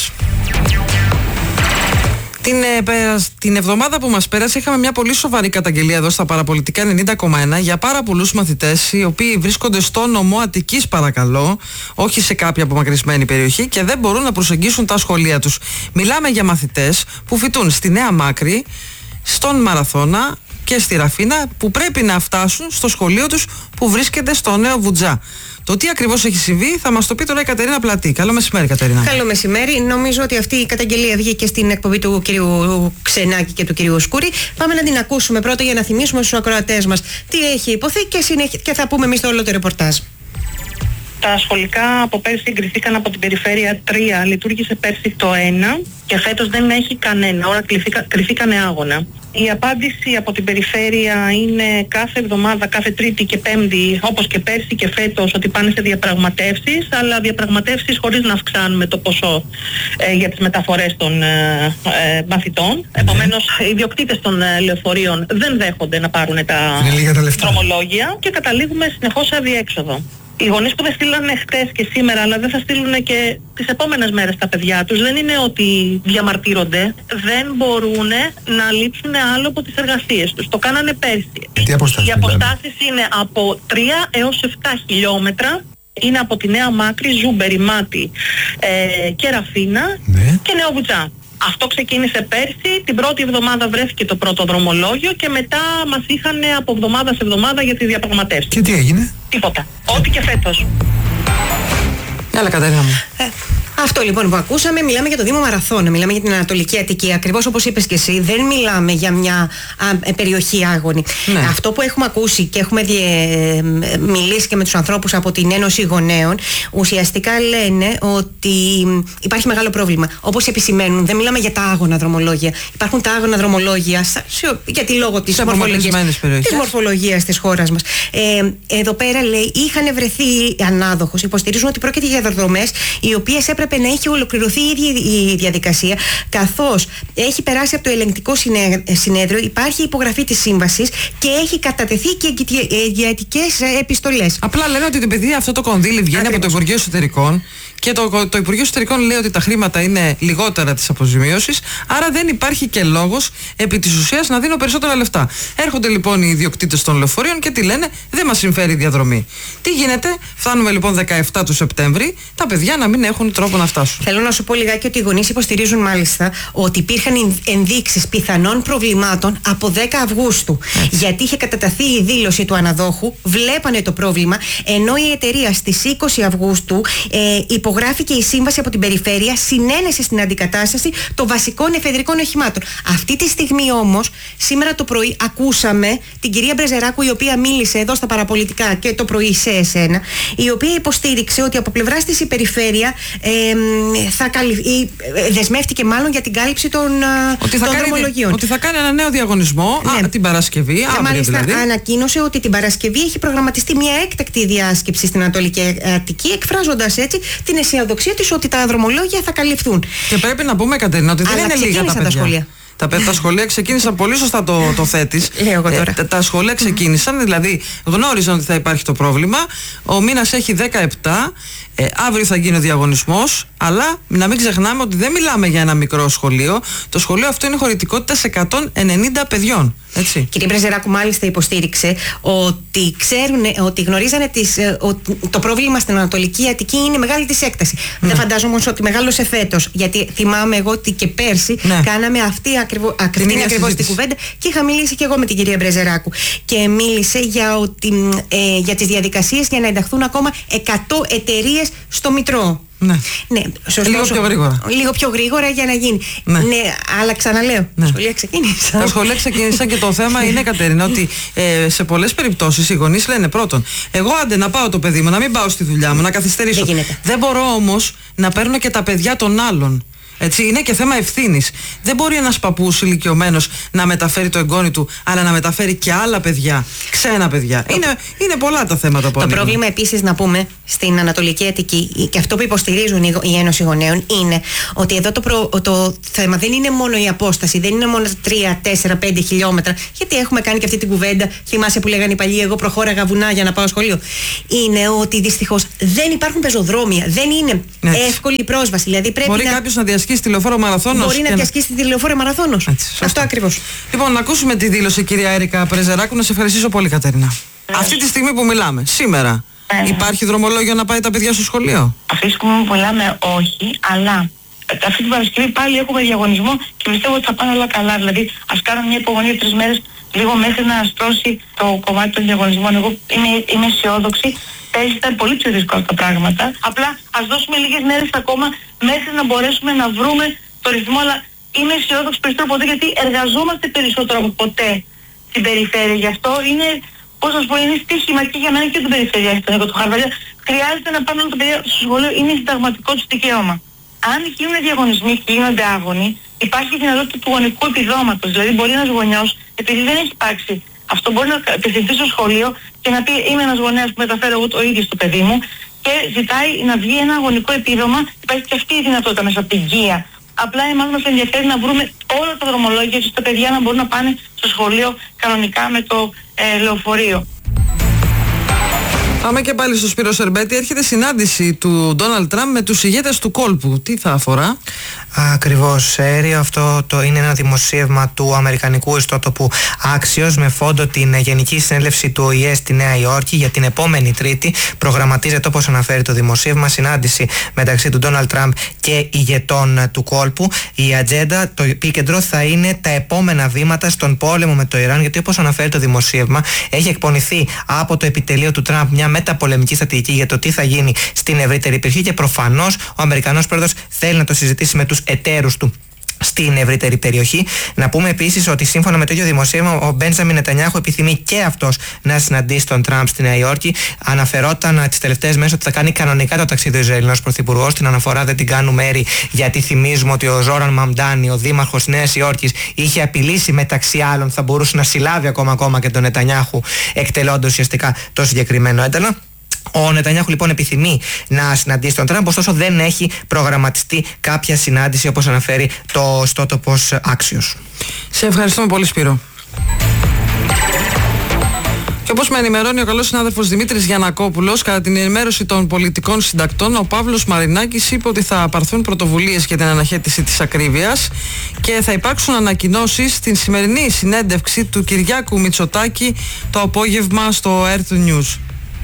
Την εβδομάδα που μας πέρασε είχαμε μια πολύ σοβαρή καταγγελία εδώ στα Παραπολιτικά 90,1 για πάρα πολλούς μαθητές οι οποίοι βρίσκονται στο νομό Αττικής, παρακαλώ, όχι σε κάποια απομακρυσμένη περιοχή, και δεν μπορούν να προσεγγίσουν τα σχολεία τους. Μιλάμε για μαθητές που φοιτούν στη Νέα Μάκρη, στον Μαραθώνα και στη Ραφίνα, που πρέπει να φτάσουν στο σχολείο τους που βρίσκεται στο Νέο Βουτζά. Το τι ακριβώς έχει συμβεί θα μας το πει τώρα η Κατερίνα Πλατή. Καλό μεσημέρι, Κατερίνα. Καλό μεσημέρι. Νομίζω ότι αυτή η καταγγελία βγήκε στην εκπομπή του κυρίου Ξενάκη και του κυρίου Σκούρη. Πάμε να την ακούσουμε πρώτα για να θυμίσουμε στους ακροατές μας τι έχει υποθεί και θα πούμε εμείς το όλο το ρεπορτάζ. Τα σχολικά από πέρσι εγκριθήκαν από την περιφέρεια 3, λειτουργήσε πέρσι το 1 και φέτος δεν έχει κανένα, όλα κρυφήκανε άγωνα. Η απάντηση από την περιφέρεια είναι κάθε εβδομάδα, κάθε Τρίτη και Πέμπτη, όπως και πέρσι και φέτος, ότι πάνε σε διαπραγματεύσεις, αλλά διαπραγματεύσεις χωρίς να αυξάνουμε το ποσό για τις μεταφορές των μαθητών. Επομένως, οι ιδιοκτήτες των λεωφορείων δεν δέχονται να πάρουν τα δρομολόγια και καταλήγουμε συνεχώς σε αδιέξοδο. Οι γονείς που δεν στείλανε χτες και σήμερα, αλλά δεν θα στείλουν και τις επόμενες μέρες τα παιδιά τους, δεν είναι ότι διαμαρτύρονται, δεν μπορούν να λείψουν άλλο από τις εργασίες τους. Το κάνανε πέρσι. Οι αποστάσεις είναι από 3 έως 7 χιλιόμετρα. Είναι από τη Νέα Μάκρη, Ζούμπερι, Μάτι και Ραφίνα και Νέο Βουτζά. Αυτό ξεκίνησε πέρσι, την πρώτη εβδομάδα βρέθηκε το πρώτο δρομολόγιο και μετά μας είχαν από εβδομάδα σε εβδομάδα για τη διαπραγματεύση. Και τι έγινε? Τίποτα. Ό,τι και φέτος. Έλα, Κατερίνα μου. Αυτό λοιπόν που ακούσαμε, μιλάμε για το Δήμο Μαραθώνα, μιλάμε για την Ανατολική Αττική. Ακριβώς όπως είπες και εσύ, δεν μιλάμε για μια περιοχή άγωνη. Ναι. Αυτό που έχουμε ακούσει και έχουμε μιλήσει και με τους ανθρώπους από την Ένωση Γονέων, ουσιαστικά λένε ότι υπάρχει μεγάλο πρόβλημα. Όπως επισημαίνουν, δεν μιλάμε για τα άγωνα δρομολόγια. Υπάρχουν τα άγωνα δρομολόγια γιατί λόγω της μορφολογίας της χώρας μας. Εδώ πέρα λέει, είχαν βρεθεί ανάδοχος, υποστηρίζουν ότι πρόκειται για διαδρομές οι οποίες έπρεπε να έχει ολοκληρωθεί η ίδια η διαδικασία, καθώς έχει περάσει από το ελεγκτικό συνέδριο, υπάρχει υπογραφή της σύμβασης και έχει κατατεθεί και εγγυητικές επιστολές. Απλά λένε ότι επειδή αυτό το κονδύλι βγαίνει από το Υπουργείο Εσωτερικών και το Υπουργείο Εσωτερικών λέει ότι τα χρήματα είναι λιγότερα της αποζημίωσης, άρα δεν υπάρχει και λόγος επί της ουσίας να δίνω περισσότερα λεφτά. Έρχονται λοιπόν οι ιδιοκτήτες των λεωφορείων και τι λένε? Δεν μας συμφέρει η διαδρομή. Τι γίνεται? Φτάνουμε λοιπόν 17 του Σεπτέμβρη, τα παιδιά να μην έχουν τρόπο να φτάσουν. Θέλω να σου πω λιγάκι ότι οι γονείς υποστηρίζουν μάλιστα ότι υπήρχαν ενδείξεις πιθανών προβλημάτων από 10 Αυγούστου. Γιατί είχε καταταθεί η δήλωση του αναδόχου, βλέπανε το πρόβλημα, ενώ η εταιρεία στις 20 Αυγούστου υπογράφηκε η σύμβαση από την περιφέρεια, συνένεσε στην αντικατάσταση των βασικών εφεδρικών οχημάτων. Αυτή τη στιγμή όμως, σήμερα το πρωί, ακούσαμε την κυρία Μπρεζεράκου, η οποία μίλησε εδώ στα Παραπολιτικά και το πρωί σε εσένα, η οποία υποστήριξε ότι από πλευράς της η περιφέρεια δεσμεύτηκε μάλλον για την κάλυψη των δρομολογίων. Ότι θα κάνει ένα νέο διαγωνισμό την Παρασκευή. Και μάλιστα δηλαδή ανακοίνωσε ότι την Παρασκευή έχει προγραμματιστεί μια έκτακτη διάσκεψη στην Ανατολική Αττική, εκφράζοντας έτσι την αισιοδοξία της ότι τα δρομολόγια θα καλυφθούν. Και πρέπει να πούμε, Κατερίνα, ότι δεν είναι λίγα τα παιδιά. σχολεία. Τα σχολεία ξεκίνησαν, πολύ σωστά το θέτεις. Τα σχολεία ξεκίνησαν, δηλαδή γνώριζαν ότι θα υπάρχει το πρόβλημα. Ο μήνας έχει 17. Αύριο θα γίνει ο διαγωνισμός, αλλά να μην ξεχνάμε ότι δεν μιλάμε για ένα μικρό σχολείο. Το σχολείο αυτό είναι χωρητικότητα σε 190 παιδιών. Έτσι. Κυρία Μπρεζεράκου, μάλιστα υποστήριξε ότι ότι γνωρίζανε το πρόβλημα στην Ανατολική Αττική είναι μεγάλη της έκταση. Δεν φαντάζομαι όμως ότι μεγάλωσε φέτος, γιατί θυμάμαι εγώ ότι και πέρσι κάναμε αυτή ακριβώς την κουβέντα και είχα μιλήσει και εγώ με την κυρία Μπρεζεράκου. Και μίλησε για τις διαδικασίες για να ενταχθούν ακόμα 100 εταιρείες στο Μητρό. Ναι, σωστό. Λίγο πιο γρήγορα για να γίνει. Ναι, αλλά ξαναλέω, τα σχολεία ξεκίνησαν. Τα σχολεία ξεκίνησαν και το θέμα είναι, Κατερίνα, ότι σε πολλές περιπτώσεις οι γονείς λένε πρώτον, εγώ άντε να πάω το παιδί μου, να μην πάω στη δουλειά μου, να καθυστερήσω. Δεν μπορώ όμως να παίρνω και τα παιδιά των άλλων. Έτσι, είναι και θέμα ευθύνης. Δεν μπορεί ένας παππούς ηλικιωμένος να μεταφέρει το εγγόνι του, αλλά να μεταφέρει και άλλα παιδιά, ξένα παιδιά. Είναι πολλά τα θέματα που Το πρόβλημα επίσης, να πούμε, στην Ανατολική Αττική, και αυτό που υποστηρίζουν η Ένωση Γονέων, είναι ότι εδώ το θέμα δεν είναι μόνο η απόσταση, δεν είναι μόνο 3, 4, 5 χιλιόμετρα, γιατί έχουμε κάνει και αυτή την κουβέντα. Θυμάσαι που λέγανε οι παλιοί, εγώ προχώραγα βουνά για να πάω σχολείο. Είναι ότι δυστυχώς δεν υπάρχουν πεζοδρόμια, δεν είναι εύκολη η πρόσβαση. Δηλαδή μπορεί κάποιος να διασχίσει τη λεωφόρο Μαραθώνος. Μπορεί να διασχίσει τη λεωφόρο Μαραθώνος. Αυτό ακριβώς. Λοιπόν, να ακούσουμε τη δήλωση, κυρία Έρικα Πρεζεράκου. Να σε ευχαριστήσω πολύ, Κατερίνα. Αυτή τη στιγμή που μιλάμε, σήμερα, υπάρχει δρομολόγιο να πάει τα παιδιά στο σχολείο? Αυτή τη στιγμή που μιλάμε, όχι, αλλά αυτή την Παρασκευή πάλι έχουμε διαγωνισμό και πιστεύω ότι θα πάνε όλα καλά. Δηλαδή, ας κάνουμε μια υπομονή 3 μέρες, λίγο μέχρι να στρώσει το κομμάτι των διαγωνισμών. Εγώ είμαι αισιόδοξη. Πέρυσι ήταν πολύ πιο δύσκολα τα πράγματα. Απλά ας δώσουμε λίγες μέρες ακόμα μέχρι να μπορέσουμε να βρούμε το ρυθμό. Αλλά είμαι αισιόδοξη περισσότερο ποτέ, γιατί εργαζόμαστε περισσότερο από ποτέ στην περιφέρεια. Γι' αυτό είναι, πώς να σου πω, είναι στοίχημα και για μένα και την περιφέρεια. Εγώ το Χαρβαλιά χρειάζεται να πάνε όλα τα παιδιά στο σχολείο, είναι συνταγματικό τους δικαίωμα. Αν γίνουν διαγωνισμοί και γίνονται άγωνοι, υπάρχει η δυνατότητα του γονικού επιδόματος. Δηλαδή, μπορεί ένας γονιός, επειδή δεν έχει υπάρξει αυτό, μπορεί να απευθυνθεί στο σχολείο και να πει: είμαι ένας γονέας που μεταφέρω εγώ το ίδιο στο παιδί μου, και ζητάει να βγει ένα γονικό επίδομα. Υπάρχει και αυτή η δυνατότητα μέσα από την ΚΙΑ. Απλά εμάς μας ενδιαφέρει να βρούμε όλα τα δρομολόγια ώστε τα παιδιά να μπορούν να πάνε στο σχολείο κανονικά με το λεωφορείο. Πάμε και πάλι στο Σπύρο Σερμπέτη. Έρχεται συνάντηση του Ντόναλντ Τραμπ με τους ηγέτες του κόλπου. Τι θα αφορά? Ακριβώς, Έριο. Αυτό είναι ένα δημοσίευμα του Αμερικανικού ιστότοπου Axios με φόντο την Γενική Συνέλευση του ΟΗΕ στη Νέα Υόρκη για την επόμενη Τρίτη. Προγραμματίζεται, όπως αναφέρει το δημοσίευμα, συνάντηση μεταξύ του Ντόναλντ Τραμπ και ηγετών του κόλπου. Η ατζέντα, το επίκεντρο θα είναι τα επόμενα βήματα στον πόλεμο με το Ιράν, γιατί, όπως αναφέρει το δημοσίευμα, έχει εκπονηθεί από το επιτελείο του Τραμπ μια μεταπολεμική στρατηγική για το τι θα γίνει στην ευρύτερη περιοχή και προφανώς ο Αμερικανός πρόεδρος θέλει να το συζητήσει με τους εταίρους του στην ευρύτερη περιοχή. Να πούμε επίσης ότι σύμφωνα με το ίδιο δημοσίευμα, ο Μπέντζαμιν Νετανιάχου επιθυμεί και αυτός να συναντήσει τον Τραμπ στη Νέα Υόρκη. Αναφερόταν τις τελευταίες μέρες ότι θα κάνει κανονικά το ταξίδι ο Ισραηλινός πρωθυπουργός. Την αναφορά δεν την κάνουμε, Έρη, γιατί θυμίζουμε ότι ο Ζόραν Μαμντάνι, ο δήμαρχος Νέας Υόρκης, είχε απειλήσει μεταξύ άλλων θα μπορούσε να συλλάβει ακόμα και τον Νετανιάχου, εκτελώντας ουσιαστικά το συγκεκριμένο ένταλμα. Ο Νετανιάχου λοιπόν επιθυμεί να συναντήσει τον Τραμπ, ωστόσο δεν έχει προγραμματιστεί κάποια συνάντηση, όπως αναφέρει το ιστότοπος Axios. Σε ευχαριστούμε πολύ, Σπύρο. Και όπως με ενημερώνει ο καλός συνάδελφος Δημήτρης Γιαννακόπουλος, κατά την ενημέρωση των πολιτικών συντακτών, ο Παύλος Μαρινάκης είπε ότι θα πάρθουν πρωτοβουλίες για την αναχέτηση της ακρίβειας και θα υπάρξουν ανακοινώσεις στην σημερινή συνέντευξη του Κυριάκου Μητσοτάκη το απόγευμα στο Earth News.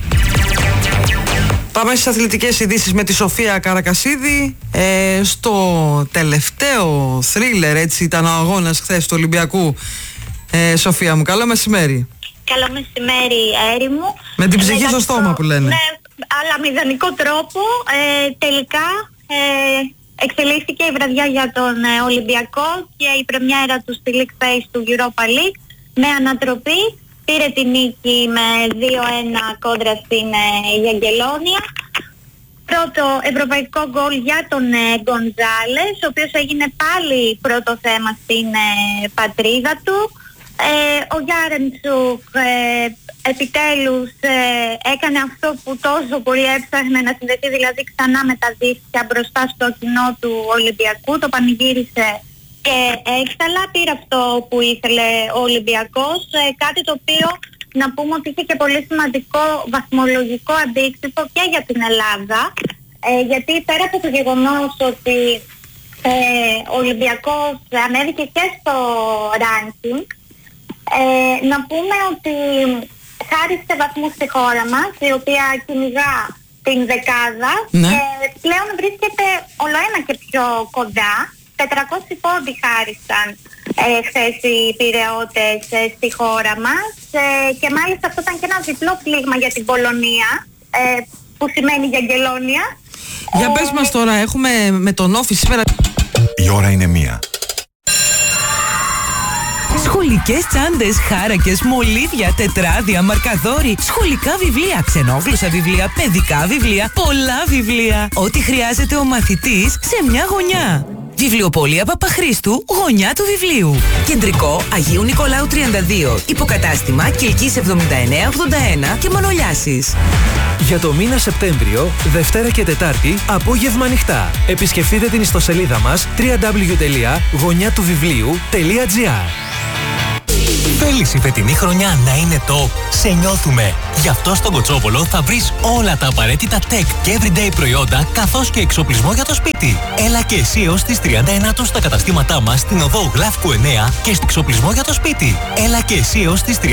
Πάμε στις αθλητικές ειδήσεις με τη Σοφία Καρακασίδη. Στο τελευταίο θρίλερ, έτσι ήταν ο αγώνας χθες του Ολυμπιακού. Σοφία μου, καλό μεσημέρι. Καλό μεσημέρι, Έρη μου. Με την ψυχή στο στόμα που λένε. Ναι, αλλά με ιδανικό τρόπο. Τελικά εξελίχθηκε η βραδιά για τον Ολυμπιακό και η πρεμιέρα του στη League Phase του Europa League με ανατροπή. Πήρε τη νίκη με 2-1 κόντρα στην Γιαγγελόνια. Πρώτο ευρωπαϊκό γκολ για τον Γκονζάλες, ο οποίος έγινε πάλι πρώτο θέμα στην πατρίδα του. Ο Γιάρεμτσουκ επιτέλους έκανε αυτό που τόσο πολύ έψαχνε να συνδεθεί, δηλαδή ξανά με τα δίχτυα μπροστά στο κοινό του Ολυμπιακού. Το πανηγύρισε και έξαλα, πήρε αυτό που ήθελε ο Ολυμπιακός, κάτι το οποίο να πούμε ότι είχε και πολύ σημαντικό βαθμολογικό αντίκτυπο και για την Ελλάδα, γιατί πέρα από το γεγονός ότι ο Ολυμπιακός ανέβηκε και στο ranking, να πούμε ότι χάρισε βαθμούς στη χώρα μας, η οποία κυνηγά την δεκάδα, και πλέον βρίσκεται ολοένα και πιο κοντά. 400 πόντοι χάρισαν χθες οι Πειραιώτες στη χώρα μας, και μάλιστα αυτό ήταν και ένα διπλό πλήγμα για την Πολωνία, που σημαίνει Γιαγγελόνια. Για πες μας τώρα, έχουμε με τον Όφη σήμερα. Η ώρα είναι 1. Σχολικές τσάντες, χάρακες, μολύβια, τετράδια, μαρκαδόροι, σχολικά βιβλία, ξενόγλωσσα βιβλία, παιδικά βιβλία, πολλά βιβλία. Ό,τι χρειάζεται ο μαθητής σε μια γωνιά. Βιβλιοπωλεία Παπαχρήστου, γωνιά του βιβλίου. Κεντρικό Αγίου Νικολάου 32. Υποκατάστημα Κιλκής 7981 και Μανολιάσης. Για το μήνα Σεπτέμβριο, Δευτέρα και Τετάρτη, απόγευμα ανοιχτά. Επισκεφτείτε την ιστοσελίδα μας www.γωνιάτουβιβλίου.gr. Θέλεις η φετινή χρονιά να είναι top? Σε νιώθουμε! Γι' αυτό στον Κοτσόβολο θα βρεις όλα τα απαραίτητα tech και everyday προϊόντα, καθώς και εξοπλισμό για το σπίτι. Έλα και εσύ έως τις 39 στα καταστήματά μας στην οδό Γλάφκου 9 και στο εξοπλισμό για το σπίτι. Έλα και εσύ έως τις